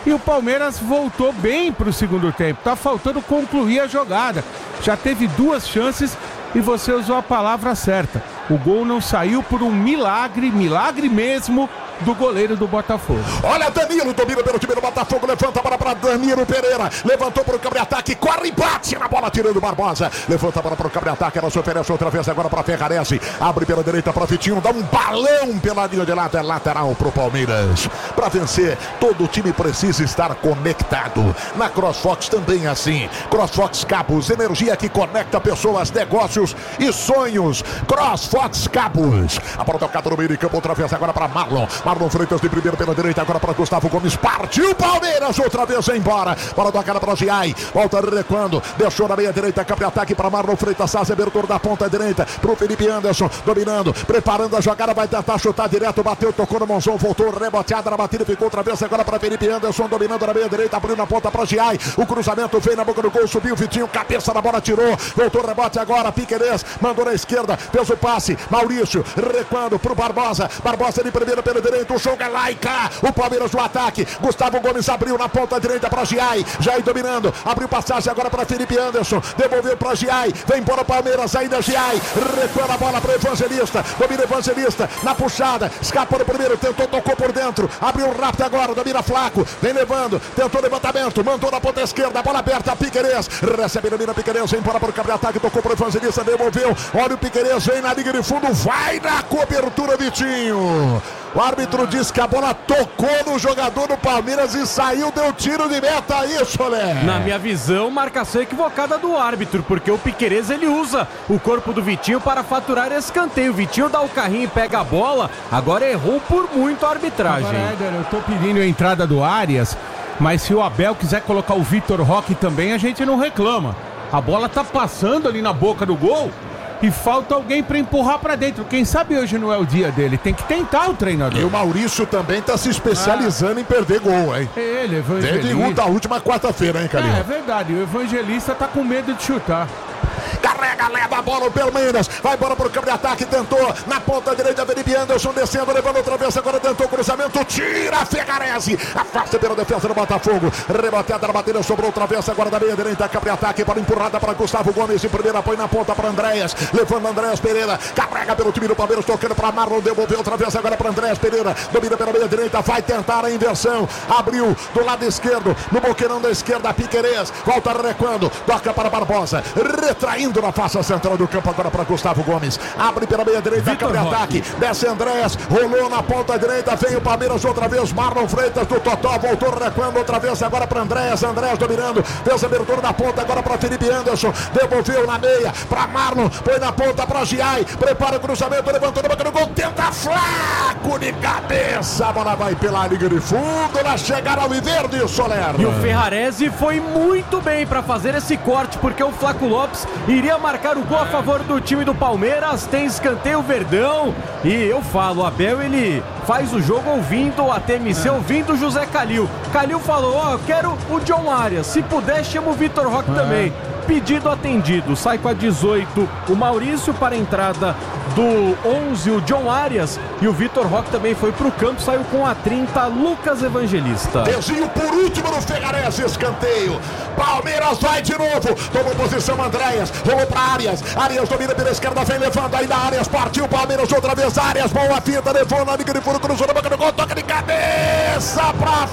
E o Palmeiras voltou bem pro segundo tempo. Tá faltando concluir a jogada. Já teve 2 chances e você usou a palavra certa. O gol não saiu por um milagre mesmo, do goleiro do Botafogo. Olha, Danilo domina pelo time do Botafogo, levanta a bola para Danilo Pereira, levantou para o campo-ataque, corre e bate na bola, tirando o Barbosa, levanta a bola para o campo-ataque, ela se oferece outra vez agora para Ferrarese, abre pela direita para Vitinho, dá um balão pela linha de lado, é lateral para o Palmeiras. Para vencer, todo o time precisa estar conectado. Na CrossFox também é assim. CrossFox Cabos, energia que conecta pessoas, negócios e sonhos. CrossFox Cabos. A bola tocada no meio de campo, outra vez agora para Marlon Freitas de primeiro pela direita, agora para Gustavo Gomes, partiu Palmeiras, outra vez embora, bola tocada para Giai, volta recuando, deixou na meia direita, campo de ataque para Marlon Freitas, faz abertura da ponta direita, para o Felipe Anderson, dominando, preparando a jogada, vai tentar chutar direto, bateu, tocou no Monzão, voltou, reboteada na batida, ficou outra vez agora para Felipe Anderson, dominando na meia direita, abriu na ponta para Giai, o cruzamento veio na boca do gol, subiu, Vitinho, cabeça na bola, tirou, voltou, rebote agora, Piquerez, mandou na esquerda, fez o passe, Maurício, recuando para o Barbosa de primeira pela direita, o jogo é lá e cá, o Palmeiras no ataque, Gustavo Gomes abriu na ponta direita para Giai dominando, abriu passagem agora para Felipe Anderson, devolveu para Giai, vem para o Palmeiras, ainda Giai, recua a bola para Evangelista, domina Evangelista, na puxada, escapou no primeiro, tentou, tocou por dentro, abriu rápido agora, domina Flaco, vem levando, tentou levantamento, mandou na ponta esquerda, bola aberta, Piquerez, recebe, domina Piquerez, vem para o campo de ataque, tocou para o Evangelista, devolveu, olha o Piquerez, vem na liga de fundo, vai na cobertura, Vitinho. O árbitro disse que a bola tocou no jogador do Palmeiras e saiu, deu tiro de meta aí, Soler. Na minha visão, marcação equivocada do árbitro, porque o Piquerez ele usa o corpo do Vitinho para faturar escanteio. O Vitinho dá o carrinho e pega a bola, agora errou por muito a arbitragem. Agora, Éder, eu tô pedindo a entrada do Arias, mas se o Abel quiser colocar o Vitor Roque também, a gente não reclama. A bola tá passando ali na boca do gol e falta alguém para empurrar para dentro. Quem sabe hoje não é o dia dele, tem que tentar o treinador. E o Maurício também tá se especializando em perder gol, hein? Ele, Evangelista. Desde da última quarta-feira, hein, Calil? É verdade, o Evangelista tá com medo de chutar. Carrega, leva a bola o Palmeiras, vai embora pro campo de ataque, tentou, na ponta direita, Felipe Anderson descendo, levando outra vez, agora tentou o cruzamento, tira Ferrarese, afasta pela defesa do Botafogo, reboteada na batida, sobrou outra vez, agora da meia direita, campo de ataque, para empurrada para Gustavo Gomes, em primeiro apoio na ponta para Andréas, levando Andréas Pereira, carrega pelo time do Palmeiras, tocando para Marlon, devolveu outra vez, agora para Andréas Pereira, domina pela meia direita, vai tentar a inversão, abriu do lado esquerdo, no boqueirão da esquerda, Piquerez, volta recuando, toca para Barbosa, retraindo na face central do campo agora para Gustavo Gomes, abre pela meia direita, campo de ataque, desce Andréas, rolou na ponta direita, vem o Palmeiras outra vez, Marlon Freitas do Totó, voltou recuando outra vez agora para Andréas dominando, fez a abertura na ponta agora para Felipe Anderson, devolveu na meia para Marlon, põe na ponta para Giai, prepara o cruzamento, levantou na boca do gol, tenta Flaco de cabeça, a bola vai pela liga de fundo, na chegada ao Viverde, Soler. E o Ferrarese foi muito bem para fazer esse corte, porque o Flaco Lopes iria marcar o gol a favor do time do Palmeiras, tem escanteio Verdão, e eu falo, o Abel ele faz o jogo ouvindo a TMC, ouvindo o José Calil. Calil falou, eu quero o John Arias, se puder chama o Vitor Roque também. Pedido atendido, sai com a 18 o Maurício para a entrada do 11 o John Arias, e o Vitor Roque também foi para o campo, saiu com a 30 Lucas Evangelista. Desvio por último no Ferrarese, escanteio, Palmeiras vai de novo, tomou posição Andréas, rolou para Arias domina pela esquerda, vem levando ainda Arias, partiu Palmeiras outra vez, Arias, boa fita, levou na liga de fundo, cruzou na boca do gol, toca de cabeça para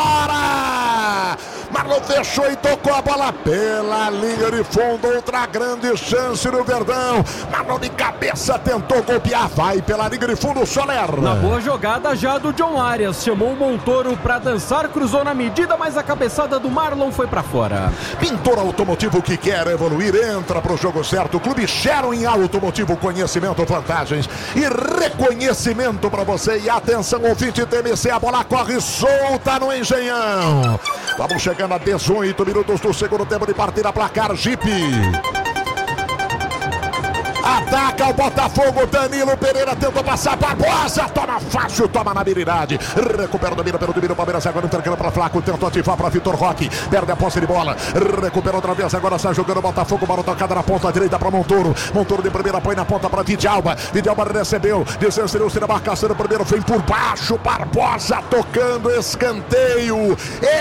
fora, Marlon fechou e tocou a bola pela linha de fundo, outra grande chance no Verdão, Marlon de cabeça tentou golpear, vai pela linha de fundo, Soler. Na boa jogada já do John Arias, chamou o Montoro para dançar, cruzou na medida, mas a cabeçada do Marlon foi para fora. Pintor automotivo que quer evoluir, entra pro jogo certo, Clube Sharon em automotivo, conhecimento, vantagens e reconhecimento para você. E atenção, ouvinte TMC, a bola corre solta no Engenhão. Vamos chegando a 18 minutos do segundo tempo de partida, placar Jeep. Ataca o Botafogo, Danilo Pereira tentou passar, Barbosa, toma fácil, toma na habilidade. Recupera o domínio pelo domínio, Palmeiras agora entregando para Flaco, tentou ativar para Vitor Roque, perde a posse de bola, recupera outra vez, agora está jogando o Botafogo, bola tocada na ponta direita para Montoro, Montoro de primeira põe na ponta para Vidalba, Vidalba recebeu, desceu-se na marcação do primeiro, vem por baixo, Barbosa tocando, escanteio,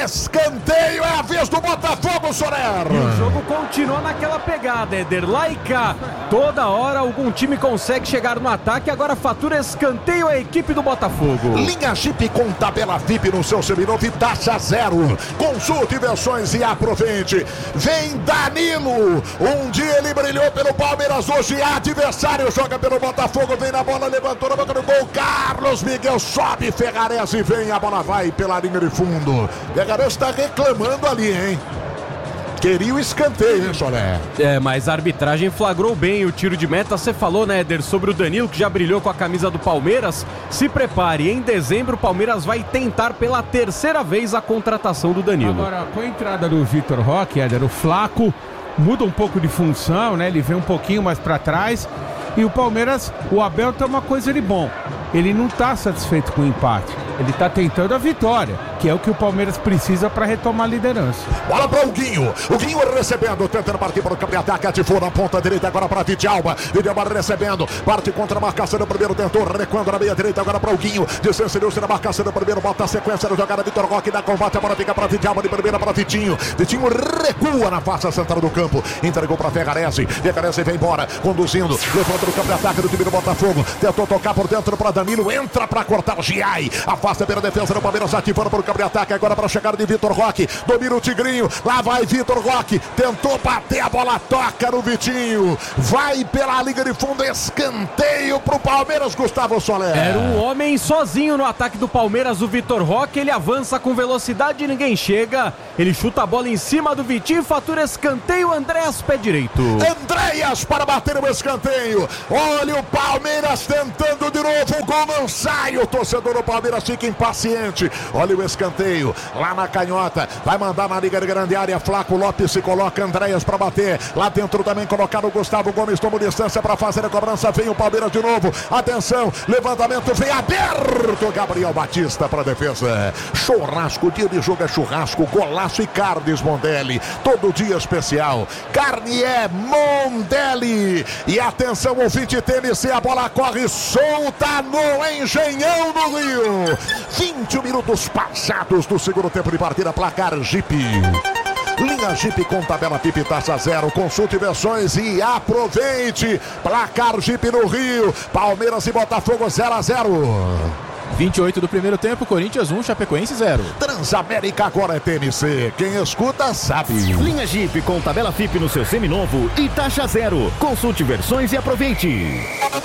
é a vez do Botafogo, Soler. E o jogo continua naquela pegada, Éder, lá e cá, toda hora algum time consegue chegar no ataque, agora fatura escanteio a equipe do Botafogo. Linha Jeep com tabela VIP no seu seminovo e taxa zero. Consulte versões e aproveite. Vem Danilo. Um dia ele brilhou pelo Palmeiras, hoje é adversário, joga pelo Botafogo, vem na bola, levantou na boca do gol. Carlos Miguel sobe, Ferrarese vem, a bola vai pela linha de fundo. Ferrarese está reclamando ali, hein? Queria o escanteio, hein, Solé? Mas a arbitragem flagrou bem o tiro de meta. Você falou, né, Éder, sobre o Danilo, que já brilhou com a camisa do Palmeiras. Se prepare, em dezembro o Palmeiras vai tentar pela terceira vez a contratação do Danilo. Agora, com a entrada do Vitor Roque, Éder, o Flaco muda um pouco de função, né? Ele vem um pouquinho mais pra trás. E o Palmeiras, o Abel tem uma coisa de bom. Ele não tá satisfeito com o empate. Ele tá tentando a vitória, que é o que o Palmeiras precisa para retomar a liderança. Bola para o Guinho recebendo, tentando partir para o campo de ataque, ativou na ponta direita agora para Vidalba, Vidalba recebendo, parte contra a marcação do primeiro, tentou, recuando na meia direita agora para o Guinho, desceu-se na marcação do primeiro, bota a sequência da jogada, Vitor Roque dá combate, a bola fica para Vidalba, de primeira para Vitinho recua na face central do campo, entregou para Ferrarese vem embora, conduzindo, levanta no campo de ataque do time do Botafogo, tentou tocar por dentro para Danilo, entra para cortar o Giai, afasta pela defesa do Palmeiras, ativando para o campo de ataque, agora para a chegada de Vitor Roque, domina o Tigrinho, lá vai Vitor Roque, tentou bater, a bola toca no Vitinho, vai pela liga de fundo, escanteio pro Palmeiras, Gustavo Soler. Era um homem sozinho no ataque do Palmeiras, o Vitor Roque, ele avança com velocidade e ninguém chega, ele chuta a bola em cima do Vitinho, fatura escanteio, Andréas pé direito. Andréas para bater o escanteio, olha o Palmeiras tentando de novo, o gol não sai, o torcedor do Palmeiras fica impaciente, olha o escanteio, lá na canhota, vai mandar na liga de grande área, Flaco Lopes se coloca, Andréas para bater, lá dentro também colocado o Gustavo Gomes, toma distância para fazer a cobrança, vem o Palmeiras de novo, atenção, levantamento, vem aberto, Gabriel Batista para defesa, churrasco, dia de jogo é churrasco, golaço e carnes Mondelli, todo dia especial, carne é Mondelli, e atenção, ouvinte TMC, a bola corre solta no Engenhão do Rio, 20 minutos passados do segundo tempo de partida, placar Jeep. Linha Jeep com tabela VIP taxa zero, consulte versões e aproveite, placar Jeep no Rio, Palmeiras e Botafogo 0-0. 28 do primeiro tempo, Corinthians 1, Chapecoense 0. Transamérica agora é TMC, quem escuta sabe. Linha Jeep com tabela FIP no seu seminovo e taxa zero. Consulte versões e aproveite.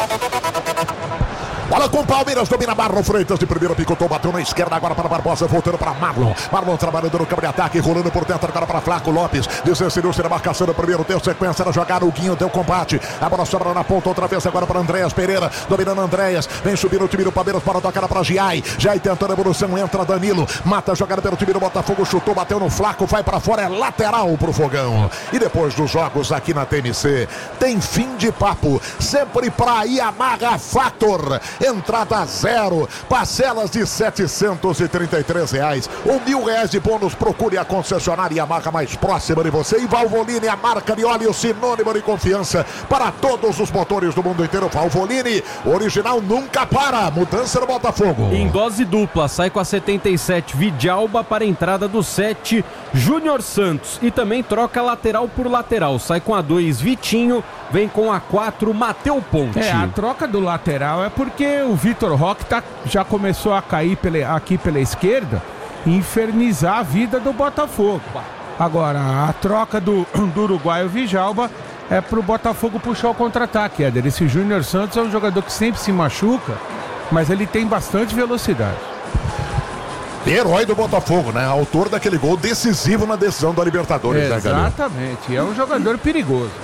Bola com o Palmeiras, domina Marlon Freitas de primeira, picotou, bateu na esquerda agora para Barbosa, voltando para Marlon trabalhando no campo de ataque, rolando por dentro agora para Flaco Lopes, desceu-se na marcação do primeiro, deu sequência na jogada, o Guinho deu combate, a bola sobra na ponta outra vez agora para Andréas Pereira, dominando Andréas, vem subindo o time do Palmeiras para tocar para Giai tentando a evolução, entra Danilo, mata a jogada pelo time do Botafogo, chutou, bateu no Flaco, vai para fora, é lateral pro Fogão. E depois dos jogos aqui na TMC, tem fim de papo, sempre para Yamaha Factor, entrada zero, parcelas de R$733, ou R$1.000 de bônus, procure a concessionária Yamaha mais próxima de você. E Valvoline, a marca de óleo sinônimo de confiança para todos os motores do mundo inteiro. Valvoline, original nunca para, mudança no Botafogo. Em dose dupla, sai com a 77 Vidalba para a entrada do 7 Júnior Santos, e também troca lateral por lateral, sai com a 2 Vitinho, vem com a 4 Mateu Ponte. A troca do lateral é porque o Vitor Roque já começou a cair aqui pela esquerda e infernizar a vida do Botafogo. Agora, a troca do uruguaio Vidalba é pro Botafogo puxar o contra-ataque, Éder. Esse Júnior Santos é um jogador que sempre se machuca, mas ele tem bastante velocidade. Herói do Botafogo, né? Autor daquele gol decisivo na decisão da Libertadores. Exatamente, é um jogador perigoso.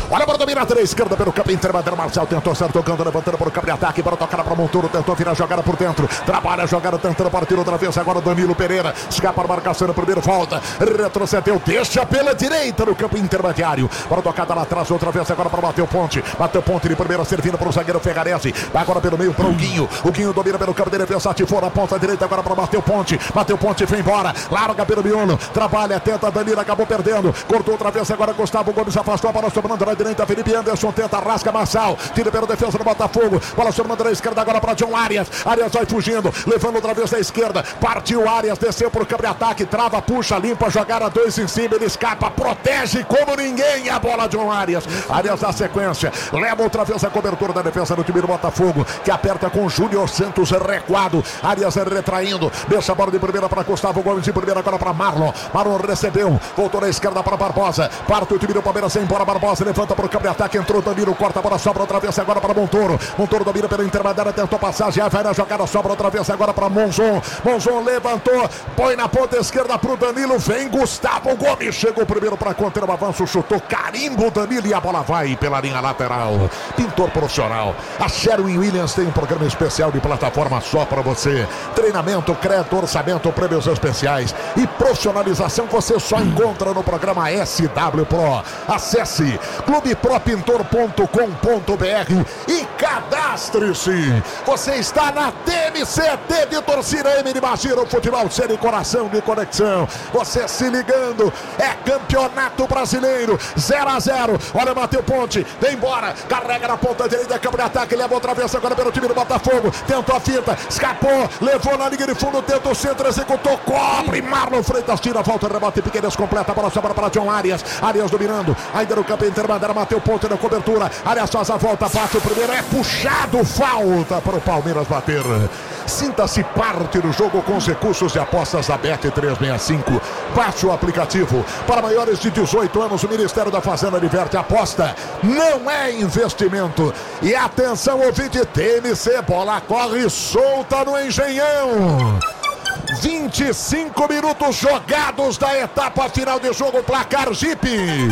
Olha para dominar a esquerda pelo campo intermediário. Marcel tentou ser tocando, levantando para o campo de ataque. Para tocar para Montoro, tentou virar a jogada por dentro. Trabalha a jogada, tentando partir outra vez. Agora Danilo Pereira escapa a marcação no primeiro, volta. Retrocedeu, deixa pela direita no campo intermediário. Para tocada lá atrás, outra vez agora para Matheus Ponte. Matheus Ponte de primeira, servindo para o zagueiro Ferrarese. Agora pelo meio para o Guinho. O Guinho domina pelo campo de defesa, ativou na ponta direita agora para Matheus Ponte. Matheus Ponte vem embora, larga pelo miolo. Trabalha, tenta Danilo, acabou perdendo. Cortou outra vez agora Gustavo Gomes, afastou a bola sobrando na direita. Felipe Anderson tenta, rasga Marçal. Tira pela defesa do Botafogo. Bola sobrando na esquerda agora para John Arias. Arias vai fugindo, levando outra vez da esquerda. Partiu Arias, desceu para o campo de ataque. Trava, puxa, limpa, jogada 2 em cima. Ele escapa, protege como ninguém a bola de John Arias. Arias na sequência, leva outra vez a cobertura da defesa do time do Botafogo, que aperta com Júnior Santos recuado. Arias retraindo, deixa a bola de primeira para Gustavo Gomes, de primeira agora para Marlon. Marlon recebeu, voltou na esquerda para Barbosa. Parte o time do Palmeiras, sem embora Barbosa, levanta para o campo de ataque, entrou Danilo, corta a bola, sobra outra vez agora para Montoro. Montoro domina pela intermediária, tentou passagem, vai na jogada, sobra outra vez agora para Monzon. Monzon levantou, põe na ponta esquerda para o Danilo, vem Gustavo Gomes, chegou primeiro para conter o avanço, chutou carimbo Danilo e a bola vai pela linha lateral. Pintor profissional, a Sherwin Williams tem um programa especial de plataforma só para você. Treinamento, crédito, orçamento, prêmios especiais e profissionalização você só encontra no programa SW Pro. Acesse clubepropintor.com.br e cadastre-se. Você está na TMCT de torcida M. Imagina o futebol ser de coração, de conexão. Você se ligando, é campeonato brasileiro, 0-0. Olha Matheus Ponte, vem embora, carrega na ponta direita, campo de ataque, leva outra vez agora pelo time do Botafogo, tentou a finta, escapou, levou na linha de fundo, tentou o centro, executou, cobre, Marlon Freitas tira, volta, rebote, Piqueires completa, a bola sobra para John Arias, Arias dominando, ainda no campo intermediário, Matheus Ponte na cobertura, Arias faz a volta, bate o primeiro, é puxado, falta para o Palmeiras bater. Sinta-se parte do jogo com os recursos de apostas da Bet365. Baixe o aplicativo. Para maiores de 18 anos, o Ministério da Fazenda diverte. Aposta não é investimento. E atenção, ouvinte, TMC, bola corre solta no Engenhão. 25 minutos jogados da etapa final de jogo, placar Jeep.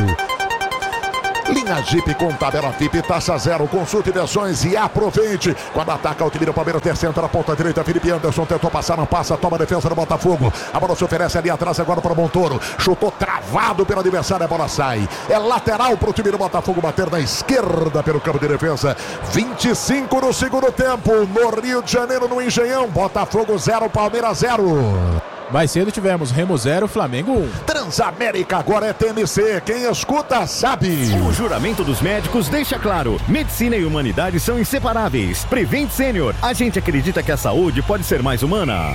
Linha Jeep com tabela VIP, taxa zero, consulte versões e aproveite. Quando ataca o time do Palmeiras, descendo na ponta direita, Felipe Anderson tentou passar, não passa, toma a defesa do Botafogo. A bola se oferece ali atrás agora para o Montoro. Chutou travado pelo adversário, a bola sai. É lateral para o time do Botafogo bater na esquerda pelo campo de defesa. 25 no segundo tempo, no Rio de Janeiro, no Engenhão. Botafogo 0, Palmeiras 0. Mais cedo tivemos Remo 0, Flamengo 1. Transamérica agora é TMC. Quem escuta sabe. O juramento dos médicos deixa claro: medicina e humanidade são inseparáveis. Prevent Senior. A gente acredita que a saúde pode ser mais humana.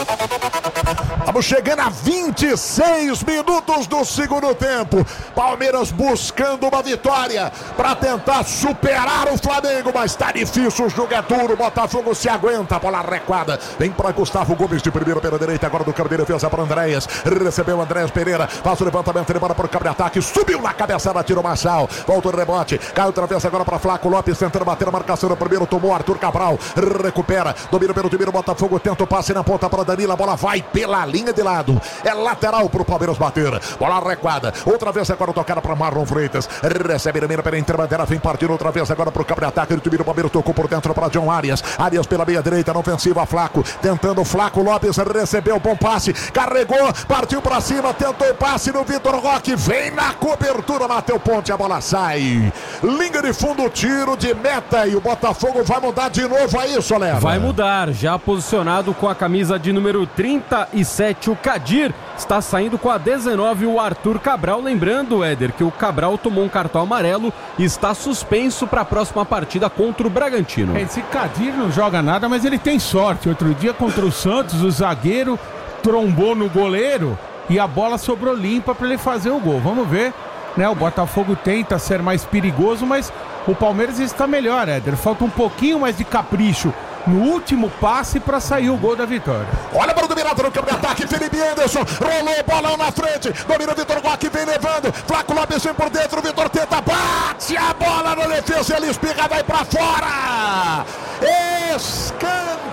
Estamos chegando a 26 minutos do segundo tempo. Palmeiras buscando uma vitória para tentar superar o Flamengo, mas tá difícil, o jogo é duro. Botafogo se aguenta, a bola recuada. Vem para Gustavo Gomes de primeiro pela direita, agora do campo de defesa para Andréas. Recebeu Andréas Pereira, faz o levantamento, ele bora para o campo de ataque, subiu na cabeçada, tirou Marçal, volta o rebote, cai outra vez agora para Flaco Lopes, tentando bater a marcação no primeiro, tomou Arthur Cabral, recupera, domina pelo time do Botafogo, tenta o passe na ponta para Danilo, a bola vai pela linha de lado, é lateral para o Palmeiras bater, bola recuada, outra vez agora tocada para Marlon Freitas, recebe domina pela intermediária, vem partir outra vez agora para o campo de ataque do time do Palmeiras, tocou por dentro para John Arias, Arias pela meia direita, na ofensiva, Flaco, tentando Flaco Lopes, recebeu bom passe, carregou, partiu para cima, tentou o passe no Vitor Roque, vem na cobertura, Matheus Ponte, a bola sai, linha de fundo, tiro de meta e o Botafogo vai mudar de novo aí, Soler. Vai mudar, já posicionado com a camisa de número 37, o Kadir, está saindo com a 19, o Arthur Cabral, lembrando, Éder, que o Cabral tomou um cartão amarelo e está suspenso para a próxima partida contra o Bragantino. Esse Kadir não joga nada, mas ele tem sorte, outro dia contra o Santos, o zagueiro trombou no goleiro e a bola sobrou limpa para ele fazer o gol. Vamos ver, né? O Botafogo tenta ser mais perigoso, mas o Palmeiras está melhor, Éder. Falta um pouquinho mais de capricho no último passe para sair o gol da vitória. Olha para o dominado no campo de ataque, Felipe Anderson, rolou, bolão na frente, domina o Vitor Roque, vem levando, Flaco Lopes vem por dentro, o Vitor tenta, bate a bola na defesa, ele espirra, vai para fora, escanteio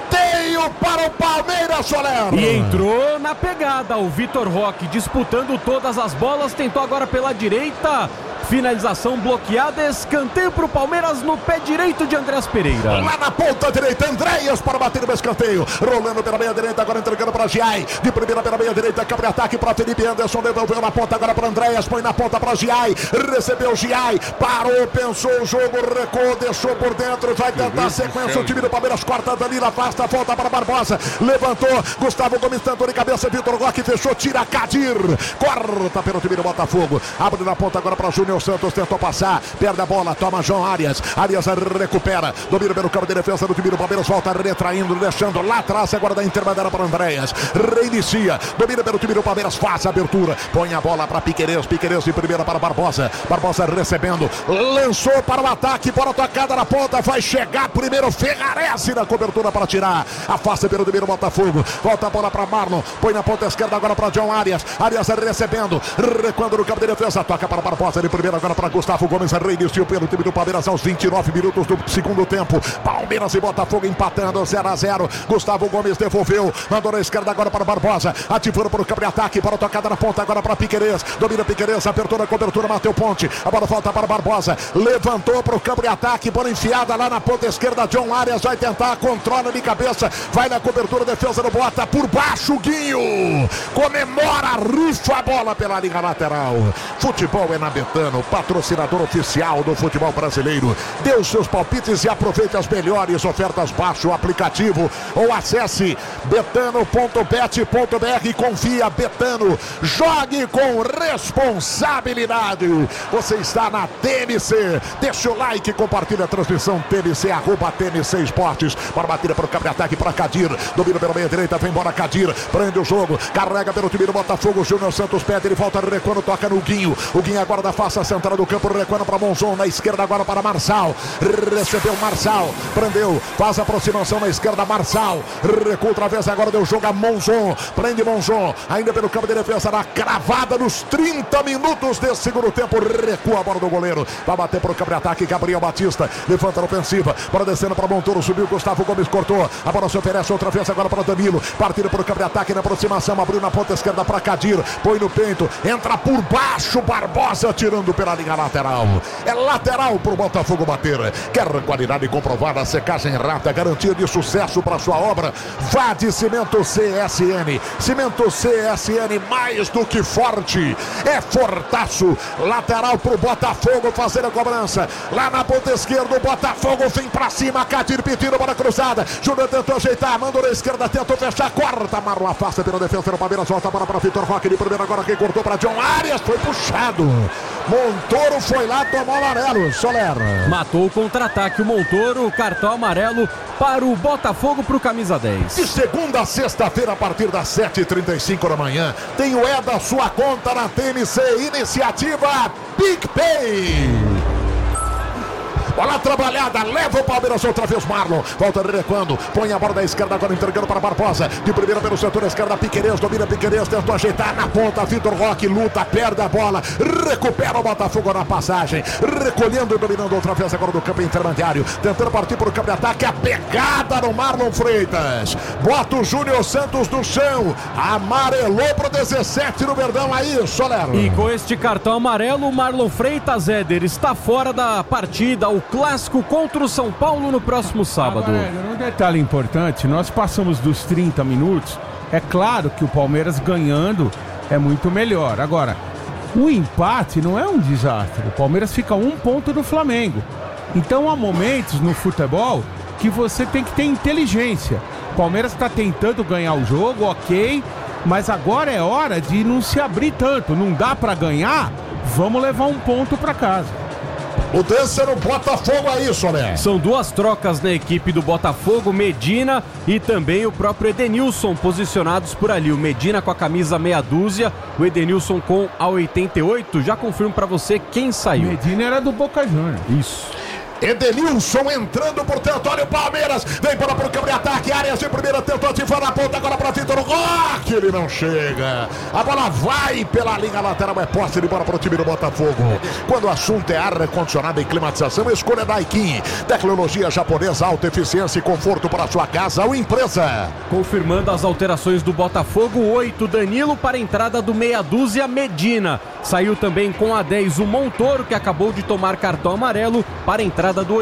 escanteio para o Palmeiras, Soler. E entrou na pegada o Vitor Roque, disputando todas as bolas, tentou agora pela direita. Finalização bloqueada, escanteio para o Palmeiras no pé direito de Andrés Pereira. Lá na ponta direita, Andréas para bater no escanteio. Rolando pela meia direita, agora entregando para Giai. De primeira pela meia direita, cabe ataque para Felipe Anderson. Devolveu na ponta agora para Andréas. Põe na ponta para Giai. Recebeu Giai. Parou, pensou o jogo, recuou, deixou por dentro. Vai tentar a sequência. O time do Palmeiras corta, Danilo afasta, volta para Barbosa. Levantou, Gustavo Gomes tentou de cabeça. Vitor Roque fechou, tira Kadir. Corta pelo time do Botafogo. Abre na ponta agora para Júnior Santos, tentou passar, perde a bola, toma João Arias. Arias recupera, domina pelo campo de defesa do time do Palmeiras, volta retraindo, deixando lá atrás, agora da intermediária para Andréas. Reinicia, domina pelo time do Palmeiras, faz a abertura, põe a bola para Piquerez, Piquerez de primeira para Barbosa. Barbosa recebendo, lançou para o ataque, para a tocada na ponta, vai chegar primeiro Ferrarese na cobertura para tirar. Afasta pelo time do Botafogo, volta a bola para Marlon, põe na ponta esquerda agora para João Arias. Arias recebendo, recuando no campo de defesa, toca para Barbosa de primeira agora para Gustavo Gomes, reiniciou pelo time do Palmeiras aos 29 minutos do segundo tempo. Palmeiras e Botafogo empatando 0-0. Gustavo Gomes devolveu, mandou na esquerda agora para Barbosa, ativando para o campo de ataque, para a tocada na ponta agora para Piquerez, domina Piquerez, apertou na cobertura, bateu ponte, a bola volta para Barbosa, levantou para o campo de ataque, bola enfiada lá na ponta esquerda, John Arias vai tentar, controla de cabeça, vai na cobertura, defesa do Bota, por baixo, Guinho, comemora, rufa a bola pela linha lateral. Futebol é na Betano, patrocinador oficial do futebol brasileiro. Dê os seus palpites e aproveite as melhores ofertas. Baixe o aplicativo ou acesse betano.bet.br. Confia, Betano. Jogue com responsabilidade. Você está na TMC. Deixa o like, compartilha a transmissão. TMC, @TMC Esportes. Para bater para o campo de ataque para Kadir. Domina pela meia direita, vem embora Kadir. Prende o jogo, carrega pelo time do Botafogo. Júnior Santos pede, ele volta recuando, toca no Guinho. O Guinho agora da face central do campo, recuando para Monzon, na esquerda agora para Marçal, recebeu Marçal, prendeu, faz a aproximação na esquerda, Marçal, recua outra vez, agora deu jogo a Monzon, prende Monzon, ainda pelo campo de defesa, na cravada nos 30 minutos desse segundo tempo, recua a bola do goleiro, vai bater para o campo de ataque, Gabriel Batista, levanta na ofensiva, para descendo para Montoro, subiu, Gustavo Gomes cortou, a bola se oferece outra vez agora para Danilo, partida para o campo de ataque, na aproximação, abriu na ponta esquerda para Kadir, põe no peito, entra por baixo, Barbosa, tirando pela linha lateral. É lateral para o Botafogo bater. Quer qualidade comprovada, secagem rápida, garantia de sucesso para sua obra? Vá de Cimento CSN. Cimento CSN, mais do que forte. É fortaço. Lateral para o Botafogo fazer a cobrança. Lá na ponta esquerda, o Botafogo vem para cima. Kadir pedindo para a cruzada. Júnior tentou ajeitar, mandou na esquerda, tentou fechar, corta. Marlon afasta pela defesa do Palmeiras, volta a bola para Vitor Roque de primeiro agora, quem cortou para John Arias, foi puxado. Montoro foi lá, tomou amarelo, Soler. Matou o contra-ataque, o Montoro, cartão amarelo para o Botafogo, para o camisa 10. De segunda a sexta-feira, a partir das 7h35 da manhã, tem o da sua conta na TMC, iniciativa PicPay. Bola trabalhada, leva o Palmeiras outra vez, Marlon, volta recuando, põe a bola da esquerda agora entregando para Barbosa, de primeira pelo setor esquerda, Piquerez, domina Piquerez, tentou ajeitar na ponta, Vitor Roque luta, perde a bola, recupera o Botafogo na passagem, recolhendo e dominando outra vez agora do campo intermediário, tentando partir para o campo de ataque, a pegada no Marlon Freitas, bota o Júnior Santos no chão, amarelou pro 17 no Verdão, aí, Soler. E com este cartão amarelo, o Marlon Freitas, Éder, está fora da partida, o clássico contra o São Paulo no próximo sábado. Agora, um detalhe importante, nós passamos dos 30 minutos, é claro que o Palmeiras ganhando é muito melhor. Agora, o empate não é um desastre, o Palmeiras fica a 1 ponto do Flamengo. Então há momentos no futebol que você tem que ter inteligência. O Palmeiras está tentando ganhar o jogo, ok, mas agora é hora de não se abrir tanto, não dá para ganhar, vamos levar 1 ponto para casa. Mudança no Botafogo aí, Soler. São duas trocas na equipe do Botafogo, Medina e também o próprio Edenilson posicionados por ali. O Medina com a camisa meia dúzia, o Edenilson com a 88. Já confirmo pra você quem saiu. Medina era do Boca Juniors. Isso. Edenilson entrando por território Palmeiras. Vem para o campo de ataque. Áreas de primeira tentativa na ponta. Agora para Vitor Roque. Ele não chega. A bola vai pela linha lateral. É posse de bola para o time do Botafogo. Quando o assunto é ar-condicionado e climatização, escolha Daikin. Tecnologia japonesa, alta eficiência e conforto para a sua casa ou empresa. Confirmando as alterações do Botafogo, 8 Danilo para a entrada do meia dúzia Medina. Saiu também com a 10 o Montoro, que acabou de tomar cartão amarelo, para a entrada do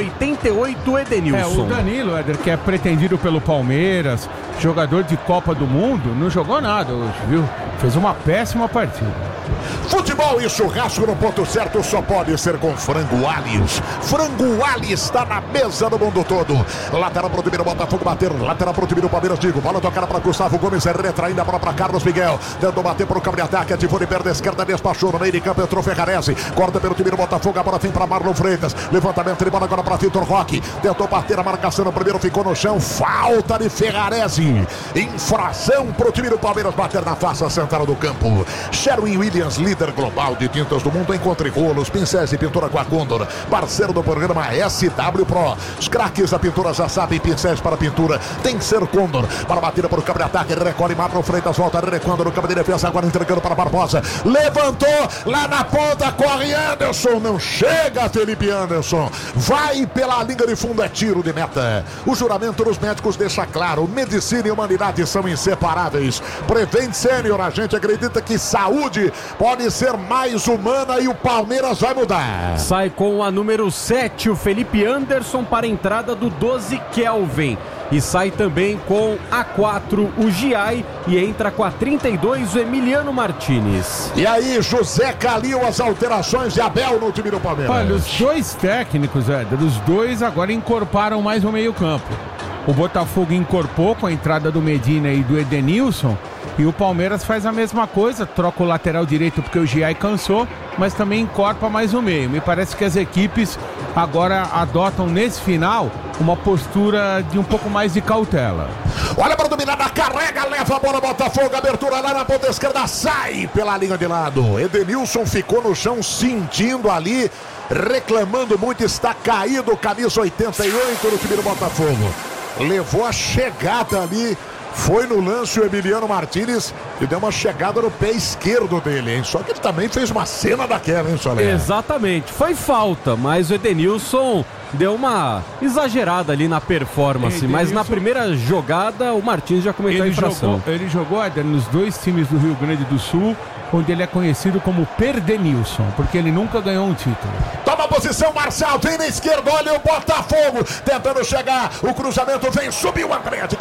88 Edenilson. O Danilo, Éder, que é pretendido pelo Palmeiras, jogador de Copa do Mundo, não jogou nada hoje, viu? Fez uma péssima partida. Futebol e churrasco no ponto certo só pode ser com Frango Allies. Frango Allies está na mesa do mundo todo. Lateral pro time do Botafogo bater, lateral pro time do Palmeiras, digo. Bola tocada para Gustavo Gomes, retraindo a bola para Carlos Miguel. Tentou bater para o campo de ataque, ativou de perna esquerda, despachou no meio de campo, entrou Ferrarese. Corta pelo time do Botafogo, a bola vem para Marlon Freitas. Levantamento de bola agora para Vitor Roque. Tentou bater a marcação no primeiro, ficou no chão. Falta de Ferrarese. Infração pro time do Palmeiras bater na face central do campo. Sherwin Williams, líder global de tintas do mundo. Encontre rolos, pincéis e pintura com a Condor. Parceiro do programa SW Pro. Os craques da pintura já sabem, pincéis para pintura tem que ser Condor. Para batida por campo de ataque, recolhe Marlon Freitas, volta recuando no campo de defesa, agora entregando para Barbosa. Levantou lá na ponta, corre Anderson, não chega Felipe Anderson. Vai pela linha de fundo, é tiro de meta. O juramento dos médicos deixa claro, medicina e humanidade são inseparáveis. Prevent Sênior, a gente acredita que saúde pode ser mais humana e o Palmeiras vai mudar. Sai com a número 7 o Felipe Anderson para a entrada do 12 Kelvin. E sai também com a 4 o Giai e entra com a 32 o Emiliano Martinez. E aí, José Calil, as alterações de Abel no time do Palmeiras. Olha, os dois técnicos, Éder, os dois agora incorporaram mais o meio campo. O Botafogo incorporou com a entrada do Medina e do Edenilson. E o Palmeiras faz a mesma coisa, troca o lateral direito porque o Giai cansou, mas também incorpora mais o meio. Me parece que as equipes agora adotam nesse final uma postura de um pouco mais de cautela. Olha para dominar, carrega, leva a bola, Botafogo, abertura lá na ponta esquerda, sai pela linha de lado. Edenilson ficou no chão sentindo ali, reclamando muito, está caído, camisa 88 no time do Botafogo. Levou a chegada ali. Foi no lance o Emiliano Martinez e deu uma chegada no pé esquerdo dele, hein? Só que ele também fez uma cena daquela, hein, Soler? Exatamente, foi falta, mas o Edenilson deu uma exagerada ali na performance, mas na primeira jogada o Martins já cometeu a infração. Ele jogou, Éder, nos dois times do Rio Grande do Sul, onde ele é conhecido como Perdenilson, porque ele nunca ganhou um título. Toma a posição, Marçal, vem na esquerda, olha o Botafogo, tentando chegar, o cruzamento vem, subiu o André de